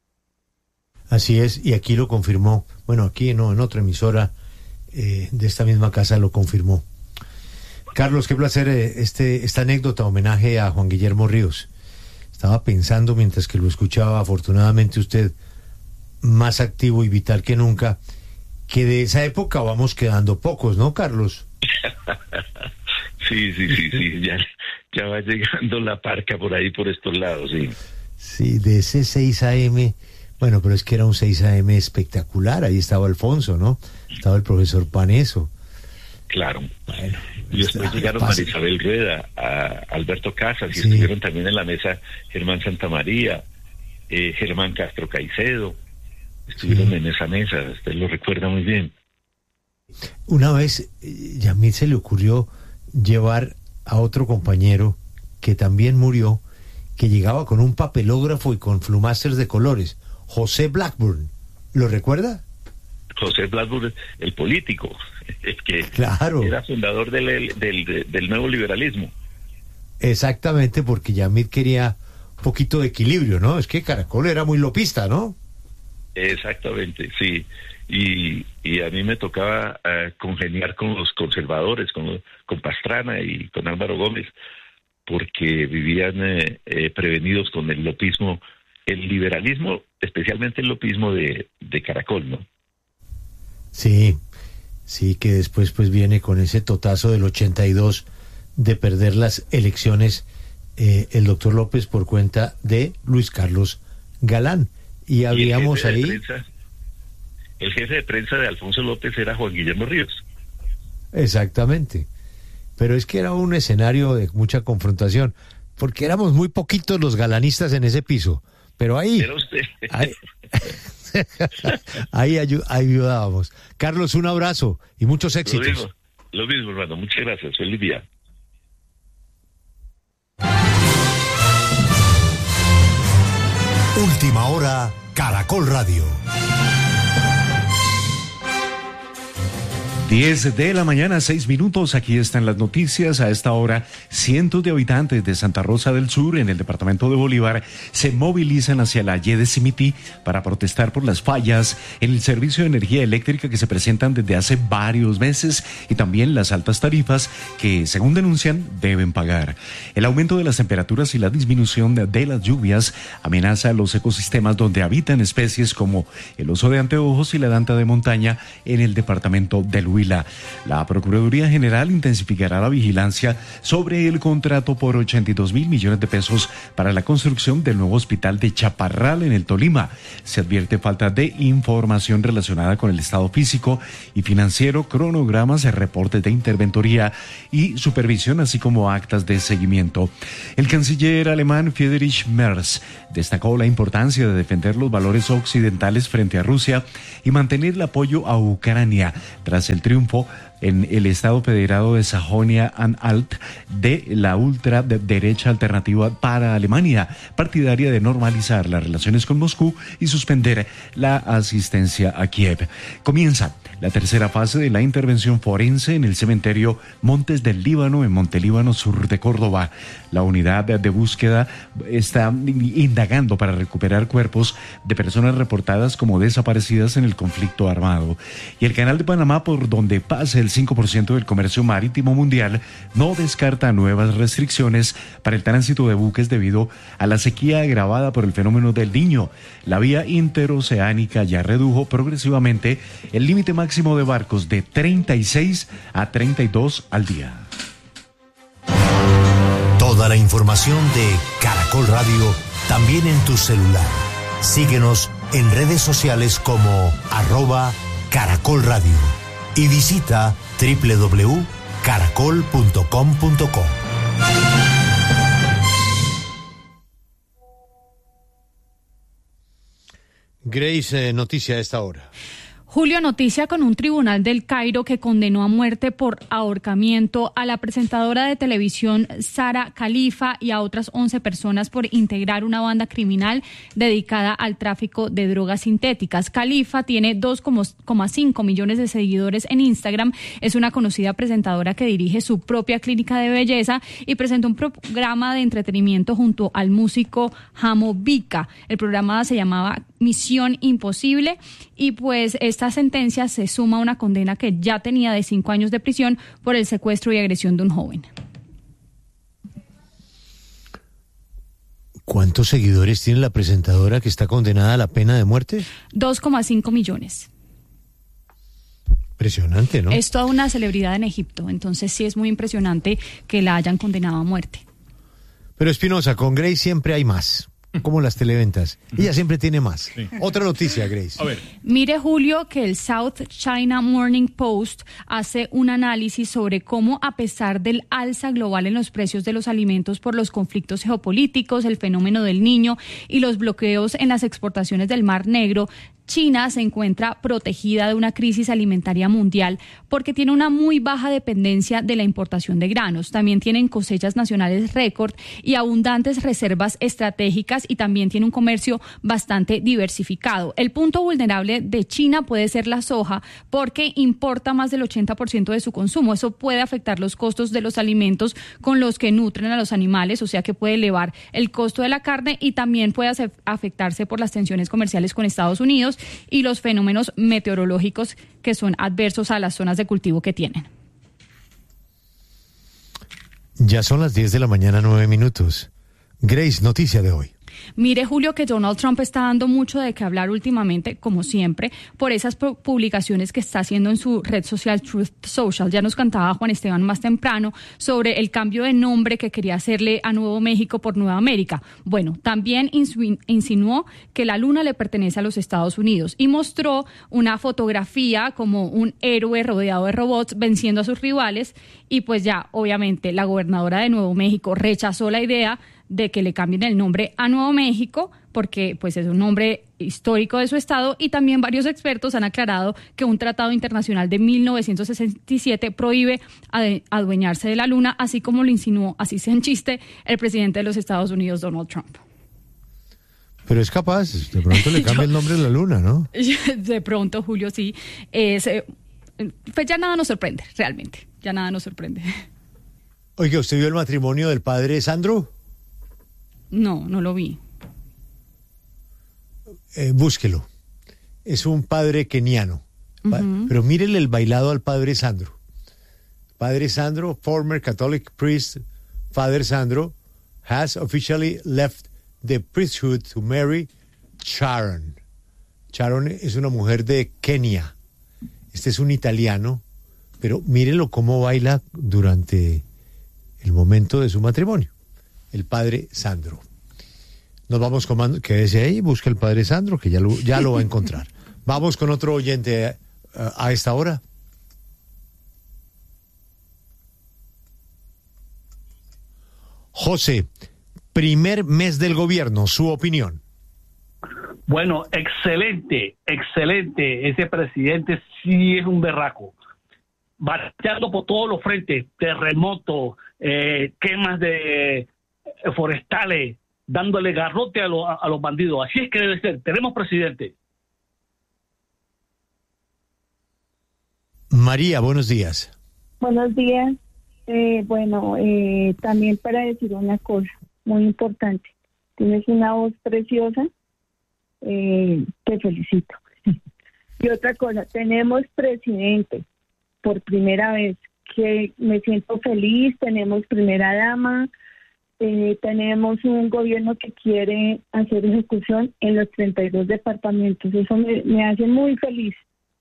Así es, y aquí lo confirmó, bueno, aquí no, en otra emisora eh, de esta misma casa lo confirmó. Carlos, qué placer eh, este esta anécdota, homenaje a Juan Guillermo Ríos. Estaba pensando mientras que lo escuchaba, afortunadamente usted más activo y vital que nunca, que de esa época vamos quedando pocos, ¿no, Carlos? Sí, sí, sí, sí, ya, ya va llegando la parca por ahí, por estos lados, sí. Sí, de ese seis a eme, bueno, pero es que era un seis a eme espectacular, ahí estaba Alfonso, ¿no? Estaba el profesor Paneso. Claro. Bueno, y después está, llegaron María Isabel Rueda, a Alberto Casas, y sí. Estuvieron también en la mesa Germán Santamaría, eh, Germán Castro Caicedo, estuvieron sí. en esa mesa, usted lo recuerda muy bien. Una vez, eh, a mí se le ocurrió llevar a otro compañero que también murió, que llegaba con un papelógrafo y con flumasters de colores, José Blackburn, ¿lo recuerda? José Blackburn, el político, es que claro. Era fundador del, del, del nuevo liberalismo. Exactamente, porque Yamid quería un poquito de equilibrio, ¿no? Es que Caracol era muy lopista, ¿no? Exactamente, sí. Y, y a mí me tocaba uh, congeniar con los conservadores, con, con Pastrana y con Álvaro Gómez, porque vivían eh, eh, prevenidos con el lopismo, el liberalismo, especialmente el lopismo de, de Caracol, ¿no? Sí, sí, que después pues viene con ese totazo del ochenta y dos de perder las elecciones eh, el doctor López por cuenta de Luis Carlos Galán. Y habíamos ahí... Prensa, el jefe de prensa de Alfonso López era Juan Guillermo Ríos. Exactamente. Pero es que era un escenario de mucha confrontación, porque éramos muy poquitos los galanistas en ese piso. Pero ahí... Era usted. Ahí, ahí ayu- ayudábamos. Carlos, un abrazo y muchos éxitos. Lo mismo, lo mismo, hermano. Muchas gracias. Feliz día. Última hora, Caracol Radio. diez de la mañana, seis minutos. Aquí están las noticias. A esta hora, cientos de habitantes de Santa Rosa del Sur, en el departamento de Bolívar, se movilizan hacia la Y de Simití para protestar por las fallas en el servicio de energía eléctrica que se presentan desde hace varios meses y también las altas tarifas que, según denuncian, deben pagar. El aumento de las temperaturas y la disminución de las lluvias amenaza a los ecosistemas donde habitan especies como el oso de anteojos y la danta de montaña en el departamento del Huila. La Procuraduría General intensificará la vigilancia sobre el contrato por ochenta y dos mil millones de pesos para la construcción del nuevo hospital de Chaparral en el Tolima. Se advierte falta de información relacionada con el estado físico y financiero, cronogramas, reportes de interventoría y supervisión, así como actas de seguimiento. El canciller alemán Friedrich Merz destacó la importancia de defender los valores occidentales frente a Rusia y mantener el apoyo a Ucrania tras el triunfo en el estado federado de Sajonia-Anhalt de la ultraderecha alternativa para Alemania, partidaria de normalizar las relaciones con Moscú y suspender la asistencia a Kiev. Comienza la tercera fase de la intervención forense en el cementerio Montes del Líbano, en Montelíbano, sur de Córdoba. La unidad de búsqueda está indagando para recuperar cuerpos de personas reportadas como desaparecidas en el conflicto armado. Y el Canal de Panamá, por donde pasa el cinco por ciento del comercio marítimo mundial, no descarta nuevas restricciones para el tránsito de buques debido a la sequía agravada por el fenómeno del Niño. La vía interoceánica ya redujo progresivamente el límite máximo de barcos de treinta y seis a treinta y dos al día. Toda la información de Caracol Radio también en tu celular. Síguenos en redes sociales como arroba Caracol Radio y visita doble u doble u doble u punto caracol punto com punto co. Grace, eh, noticia a esta hora. Julio, noticia con un tribunal del Cairo que condenó a muerte por ahorcamiento a la presentadora de televisión Sara Khalifa y a otras once personas por integrar una banda criminal dedicada al tráfico de drogas sintéticas. Khalifa tiene dos coma cinco millones de seguidores en Instagram. Es una conocida presentadora que dirige su propia clínica de belleza y presentó un programa de entretenimiento junto al músico Hamo Bika. El programa se llamaba Misión Imposible y pues esta sentencia se suma a una condena que ya tenía de cinco años de prisión por el secuestro y agresión de un joven. ¿Cuántos seguidores tiene la presentadora que está condenada a la pena de muerte? dos coma cinco millones. Impresionante, ¿no? Es toda una celebridad en Egipto, entonces sí es muy impresionante que la hayan condenado a muerte. Pero Espinosa, con Grace siempre hay más. Como las televentas. Ella siempre tiene más. Sí. Otra noticia, Grace. A ver. Mire, Julio, que el South China Morning Post hace un análisis sobre cómo, a pesar del alza global en los precios de los alimentos por los conflictos geopolíticos, el fenómeno del Niño y los bloqueos en las exportaciones del Mar Negro, China se encuentra protegida de una crisis alimentaria mundial porque tiene una muy baja dependencia de la importación de granos. También tienen cosechas nacionales récord y abundantes reservas estratégicas y también tiene un comercio bastante diversificado. El punto vulnerable de China puede ser la soja porque importa más del ochenta por ciento de su consumo. Eso puede afectar los costos de los alimentos con los que nutren a los animales, o sea que puede elevar el costo de la carne y también puede afectarse por las tensiones comerciales con Estados Unidos y los fenómenos meteorológicos que son adversos a las zonas de cultivo que tienen. Ya son las diez de la mañana, nueve minutos. Grace, noticia de hoy. Mire, Julio, que Donald Trump está dando mucho de qué hablar últimamente, como siempre, por esas publicaciones que está haciendo en su red social Truth Social. Ya nos cantaba Juan Esteban más temprano sobre el cambio de nombre que quería hacerle a Nuevo México por Nueva América. Bueno, también insinuó que la luna le pertenece a los Estados Unidos y mostró una fotografía como un héroe rodeado de robots venciendo a sus rivales y pues ya, obviamente, la gobernadora de Nuevo México rechazó la idea de que le cambien el nombre a Nuevo México porque pues es un nombre histórico de su estado y también varios expertos han aclarado que un tratado internacional de mil novecientos sesenta y siete prohíbe adueñarse de la luna, así como lo insinuó, así sea en chiste, el presidente de los Estados Unidos, Donald Trump. Pero es capaz, de pronto le cambia Yo, el nombre a la luna, ¿no? De pronto, Julio, sí. Es... pues ya nada nos sorprende, realmente, ya nada nos sorprende. Oiga, ¿usted vio el matrimonio del padre Sandro? No, no lo vi. Eh, búsquelo. Es un padre keniano. Uh-huh. Pero mírele el bailado al padre Sandro. Padre Sandro, former Catholic priest, Father Sandro, has officially left the priesthood to marry Sharon. Sharon es una mujer de Kenia. Este es un italiano, pero mírenlo cómo baila durante el momento de su matrimonio. El padre Sandro. Nos vamos con... Quédese ahí, busca el padre Sandro, que ya lo, ya lo va a encontrar. Vamos con otro oyente uh, a esta hora. José, primer mes del gobierno, su opinión. Bueno, excelente, excelente. Ese presidente sí es un berraco. Bateando por todos los frentes, terremotos, eh, quemas de forestales, dándole garrote a, lo, a, a los bandidos. Así es que debe ser. Tenemos presidente. María, buenos días. Buenos días. Eh, bueno, eh, también para decir una cosa muy importante. Tienes una voz preciosa. Eh, te felicito. Y otra cosa, tenemos presidente por primera vez, que me siento feliz. Tenemos primera dama. Eh, tenemos un gobierno que quiere hacer ejecución en los treinta y dos departamentos. Eso me, me hace muy feliz.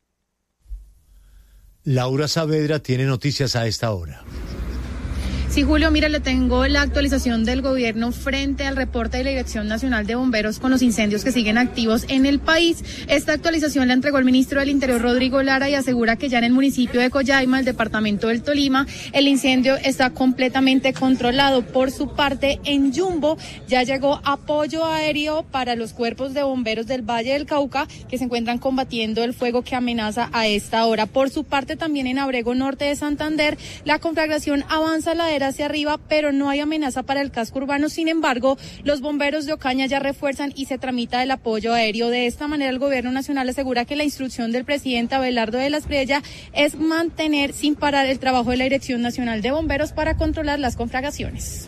Laura Saavedra tiene noticias a esta hora. Sí, Julio, mira, le tengo la actualización del gobierno frente al reporte de la Dirección Nacional de Bomberos con los incendios que siguen activos en el país. Esta actualización la entregó el ministro del Interior, Rodrigo Lara, y asegura que ya en el municipio de Collaima, el departamento del Tolima, el incendio está completamente controlado. Por su parte, en Yumbo ya llegó apoyo aéreo para los cuerpos de bomberos del Valle del Cauca, que se encuentran combatiendo el fuego que amenaza a esta hora. Por su parte, también en Abrego Norte de Santander, la conflagración avanza a la hacia arriba, pero no hay amenaza para el casco urbano. Sin embargo, los bomberos de Ocaña ya refuerzan y se tramita el apoyo aéreo. De esta manera, el gobierno nacional asegura que la instrucción del presidente Abelardo de la Espriella es mantener sin parar el trabajo de la Dirección Nacional de Bomberos para controlar las conflagraciones.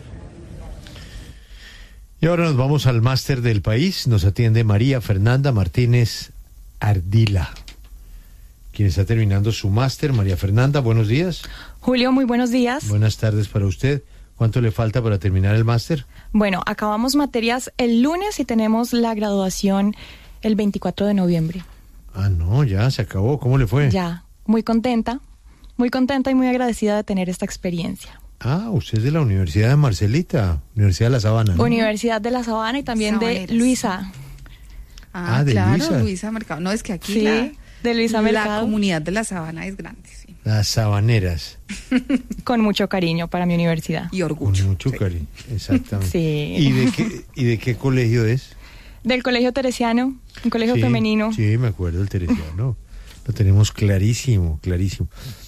Y ahora nos vamos al máster del país. Nos atiende María Fernanda Martínez Ardila, quien está terminando su máster. María Fernanda, buenos días. Julio, muy buenos días. Buenas tardes para usted. ¿Cuánto le falta para terminar el máster? Bueno, acabamos materias el lunes y tenemos la graduación el veinticuatro de noviembre. Ah, no, ya se acabó. ¿Cómo le fue? Ya, muy contenta, muy contenta y muy agradecida de tener esta experiencia. Ah, usted es de la Universidad de Marcelita, Universidad de La Sabana, ¿no? Universidad de La Sabana y también Sabaneras. de Luisa. Ah, Ah, de claro, Luisa. Luisa Mercado. No, es que aquí Sí, la, de Luisa la Mercado. comunidad de La Sabana es grande, sí. Las Sabaneras. Con mucho cariño para mi universidad. Y orgullo. Con mucho cariño, exactamente. Sí. ¿Y de qué, y de qué colegio es? Del Colegio Teresiano, un colegio Sí, femenino. Sí, me acuerdo del Teresiano. Lo tenemos clarísimo, clarísimo.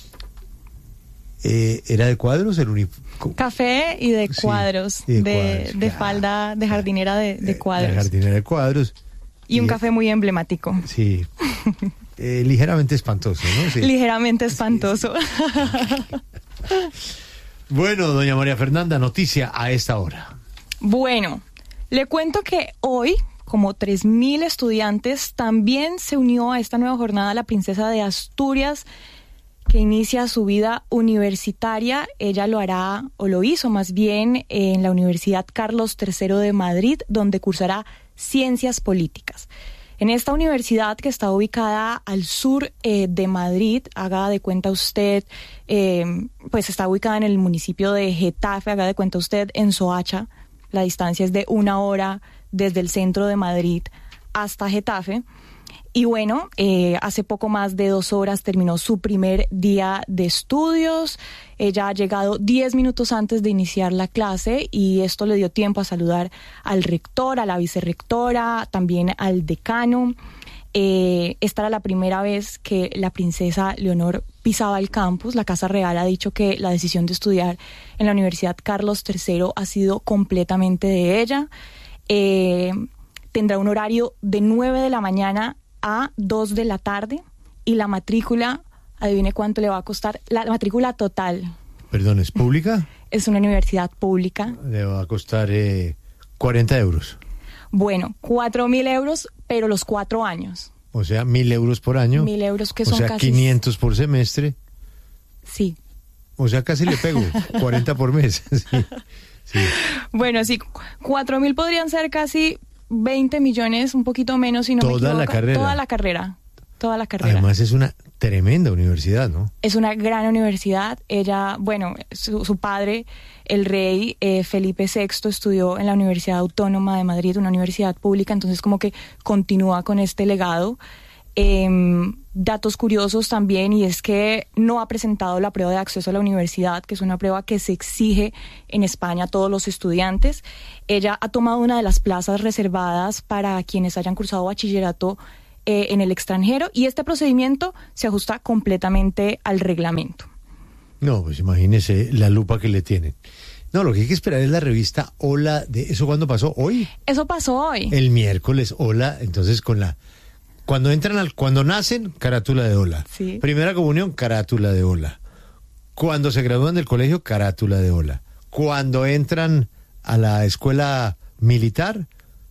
Eh, ¿Era de cuadros el uniforme? Café y de Sí, cuadros, y de de, cuadros, de claro. falda, de jardinera de, de cuadros. La jardinera de cuadros. Y un café muy emblemático. Sí. Eh, ligeramente espantoso, ¿no? Sí. Ligeramente espantoso. Bueno, doña María Fernanda, noticia a esta hora. Bueno, le cuento que hoy, como tres mil estudiantes, también se unió a esta nueva jornada la princesa de Asturias, que inicia su vida universitaria. Ella lo hará, o lo hizo más bien, en la Universidad Carlos tercero de Madrid, donde cursará Ciencias Políticas. En esta universidad, que está ubicada al sur eh, de Madrid, haga de cuenta usted, eh, pues está ubicada en el municipio de Getafe, haga de cuenta usted en Soacha. La distancia es de una hora desde el centro de Madrid hasta Getafe. Y bueno, eh, hace poco más de dos horas terminó su primer día de estudios. Ella ha llegado diez minutos antes de iniciar la clase y esto le dio tiempo a saludar al rector, a la vicerrectora, también al decano. Eh, esta era la primera vez que la princesa Leonor pisaba el campus. La Casa Real ha dicho que la decisión de estudiar en la Universidad Carlos tercero ha sido completamente de ella. Eh, tendrá un horario de nueve de la mañana a dos de la tarde y la matrícula Adivine cuánto le va a costar la matrícula total. Perdón, ¿es pública? Es una universidad pública. Le va a costar eh, cuarenta euros. Bueno, cuatro mil euros, pero los cuatro años. O sea, mil euros por año. Mil euros que o son sea, casi... quinientos por semestre. Sí. O sea, casi le pego, cuarenta por mes. Sí, sí. Bueno, sí, cuatro mil podrían ser casi veinte millones, un poquito menos, si no me equivoco. Toda la carrera. Toda la carrera. Toda la carrera. Además es una tremenda universidad, ¿no? Es una gran universidad. Ella, bueno, su, su padre, el rey eh, Felipe sexto, estudió en la Universidad Autónoma de Madrid, una universidad pública, entonces como que continúa con este legado. Eh, datos curiosos también, y es que no ha presentado la prueba de acceso a la universidad, que es una prueba que se exige en España a todos los estudiantes. Ella ha tomado una de las plazas reservadas para quienes hayan cursado bachillerato eh, en el extranjero, y este procedimiento se ajusta completamente al reglamento. No, pues imagínese la lupa que le tienen. No, lo que hay que esperar es la revista Hola. De ¿eso cuándo pasó? ¿Hoy? Eso pasó hoy. El miércoles, Hola, entonces con la... Cuando entran al, cuando nacen, carátula de Hola. Sí. Primera comunión, carátula de Hola. Cuando se gradúan del colegio, carátula de Hola. Cuando entran a la escuela militar,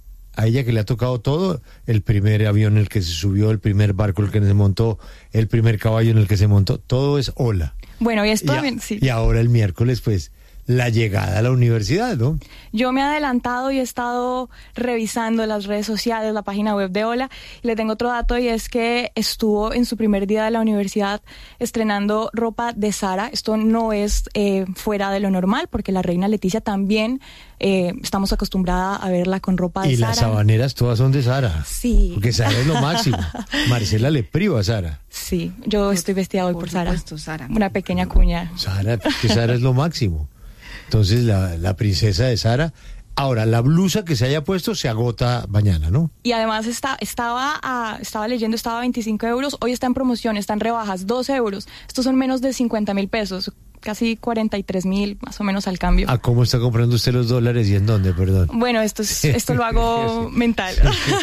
a ella que le ha tocado todo, el primer avión en el que se subió, el primer barco en el que se montó, el primer caballo en el que se montó, todo es Hola. Bueno, y esto y, a, también, sí. Y ahora el miércoles, pues, la llegada a la universidad, ¿no? Yo me he adelantado y he estado revisando las redes sociales, la página web de Hola, y le tengo otro dato, y es que estuvo en su primer día de la universidad estrenando ropa de Zara. Esto no es eh, fuera de lo normal, porque la reina Leticia también eh, estamos acostumbrada a verla con ropa de y Zara. Y las sabaneras todas son de Zara. Sí. Porque Zara es lo máximo. Marcela le priva a Zara. Sí, yo estoy vestida hoy por, por Zara. Supuesto, Zara. Una pequeña cuña. Zara, que Zara es lo máximo. Entonces la, la princesa de Zara. Ahora, la blusa que se haya puesto se agota mañana, ¿no? Y además está, estaba, a, estaba leyendo, estaba a veinticinco euros, hoy está en promoción, está en rebajas, doce euros. Estos son menos de cincuenta mil pesos, casi cuarenta y tres mil más o menos al cambio. ¿A cómo está comprando usted los dólares y en dónde, perdón? Bueno, esto, es, esto lo hago sí. mental.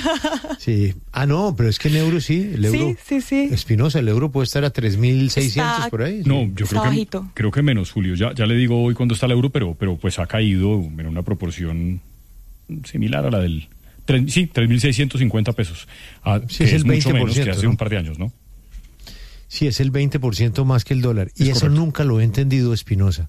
Sí. Ah, no, pero es que en euro sí, el euro. Sí, sí, sí. Espinosa, el euro puede estar a tres mil seiscientos por ahí. No, yo creo que, bajito. creo que menos, Julio. Ya, ya le digo hoy cuándo está el euro, pero, pero pues ha caído en una proporción similar a la del... Tres, sí, tres mil seiscientos cincuenta pesos. Ah, sí, que es el es mucho veinte por ciento, menos que hace ¿no? un par de años, ¿no? Sí, es el veinte por ciento más que el dólar. Es y eso correcto. nunca lo he entendido, Espinosa.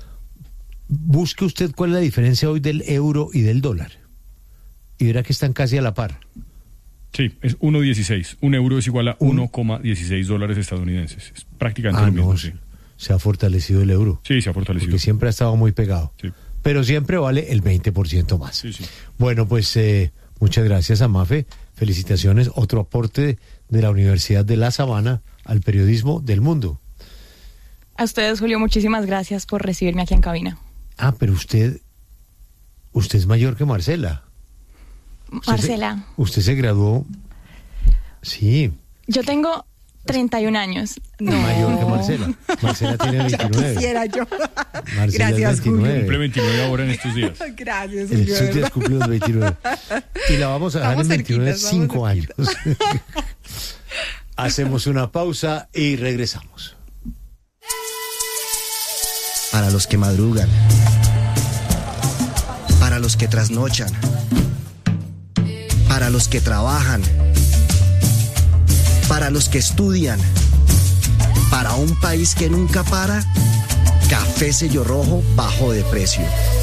Busque usted cuál es la diferencia hoy del euro y del dólar. Y verá que están casi a la par. Sí, es uno coma dieciséis. Un euro es igual a uno coma dieciséis dólares estadounidenses. Es prácticamente Ah, lo mismo. no, Sí. se ha fortalecido el euro. sí, se ha fortalecido. Porque siempre ha estado muy pegado. Sí. Pero siempre vale el veinte por ciento más. Sí, sí. Bueno, pues eh, muchas gracias a Mafe. Felicitaciones. Otro aporte de la Universidad de La Sabana al periodismo del mundo. A ustedes, Julio, muchísimas gracias por recibirme aquí en cabina. Ah, pero usted, usted es mayor que Marcela. Usted Marcela. Se, usted se graduó. Sí. Yo tengo treinta y un años. No. Mayor que Marcela. Marcela tiene veintinueve. Ya quisiera yo. Marcela Gracias, es veintinueve. Cumple veintinueve ahora en estos días. Gracias, En Julio. estos días cumple los veintinueve. Y la vamos a dejar Vamos en veintinueve, cerquitas, cinco vamos años. Hacemos una pausa y regresamos. Para los que madrugan, para los que trasnochan, para los que trabajan, para los que estudian, para un país que nunca para, Café Sello Rojo bajo de precio.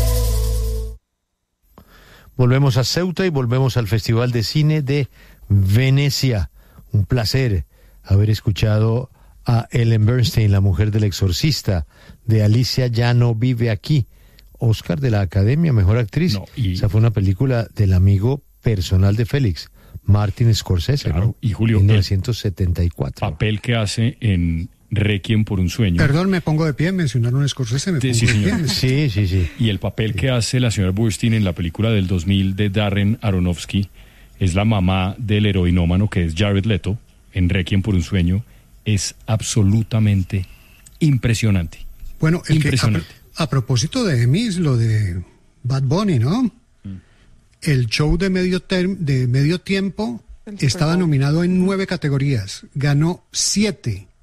Volvemos a Ceuta y volvemos al Festival de Cine de Venecia. Un placer haber escuchado a Ellen Bernstein, la mujer del exorcista, de Alicia Ya no vive aquí. Oscar de la Academia, Mejor Actriz. No, y... Esa fue una película del amigo personal de Félix, Martin Scorsese, Claro, ¿no? y Julio, mil novecientos setenta y cuatro. Papel que hace en Requiem por un sueño. Perdón, me pongo de pie, mencionaron a Scorsese, me Sí, pongo sí, de señor. pie. Sí, sí, sí. Y el papel que hace la señora Burstein en la película del dos mil de Darren Aronofsky es la mamá del heroinómano que es Jared Leto en Requiem por un sueño. Es absolutamente impresionante. Bueno, el que, impresionante. a, a propósito de Emmys, lo de Bad Bunny, ¿no? Mm. El show de medio, term, de medio tiempo estaba nominado en nueve categorías, ganó siete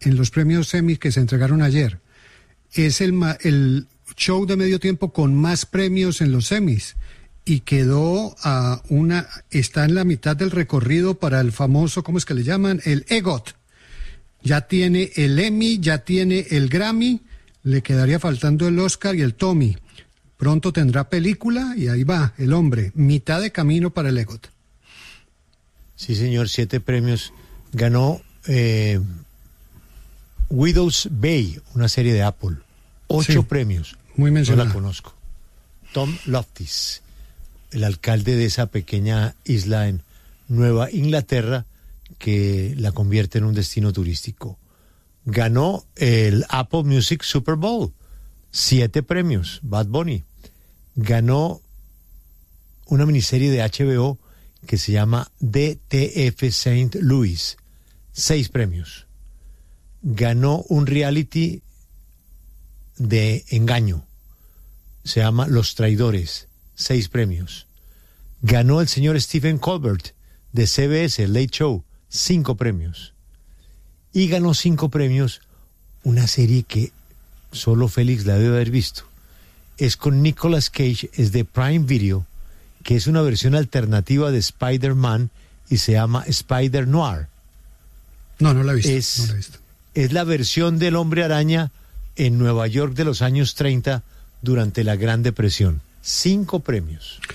en los premios Emmy que se entregaron ayer. Es el, el show de medio tiempo con más premios en los Emmys y quedó a una, está en la mitad del recorrido para el famoso, ¿cómo es que le llaman? El EGOT. Ya tiene el Emmy, ya tiene el Grammy, le quedaría faltando el Oscar y el Tony. Pronto tendrá película y ahí va, el hombre, mitad de camino para el EGOT. Sí, señor, siete premios. Ganó eh, Widow's Bay, una serie de Apple. Ocho sí, premios. Muy mencionada. No la conozco. Tom Loftis, el alcalde de esa pequeña isla en Nueva Inglaterra que la convierte en un destino turístico. Ganó el Apple Music Super Bowl. Siete premios. Bad Bunny. Ganó una miniserie de H B O que se llama D T F Saint Louis. Seis premios. Ganó un reality de engaño. Se llama Los Traidores. Seis premios. Ganó el señor Stephen Colbert de C B S, Late Show. Cinco premios. Y ganó cinco premios una serie que solo Félix la debe haber visto. Es con Nicolas Cage, es de Prime Video, que es una versión alternativa de Spider-Man y se llama Spider Noir. No, no la he visto. Es, no la he visto. Es la versión del Hombre Araña en Nueva York de los años treinta durante la Gran Depresión. Cinco premios.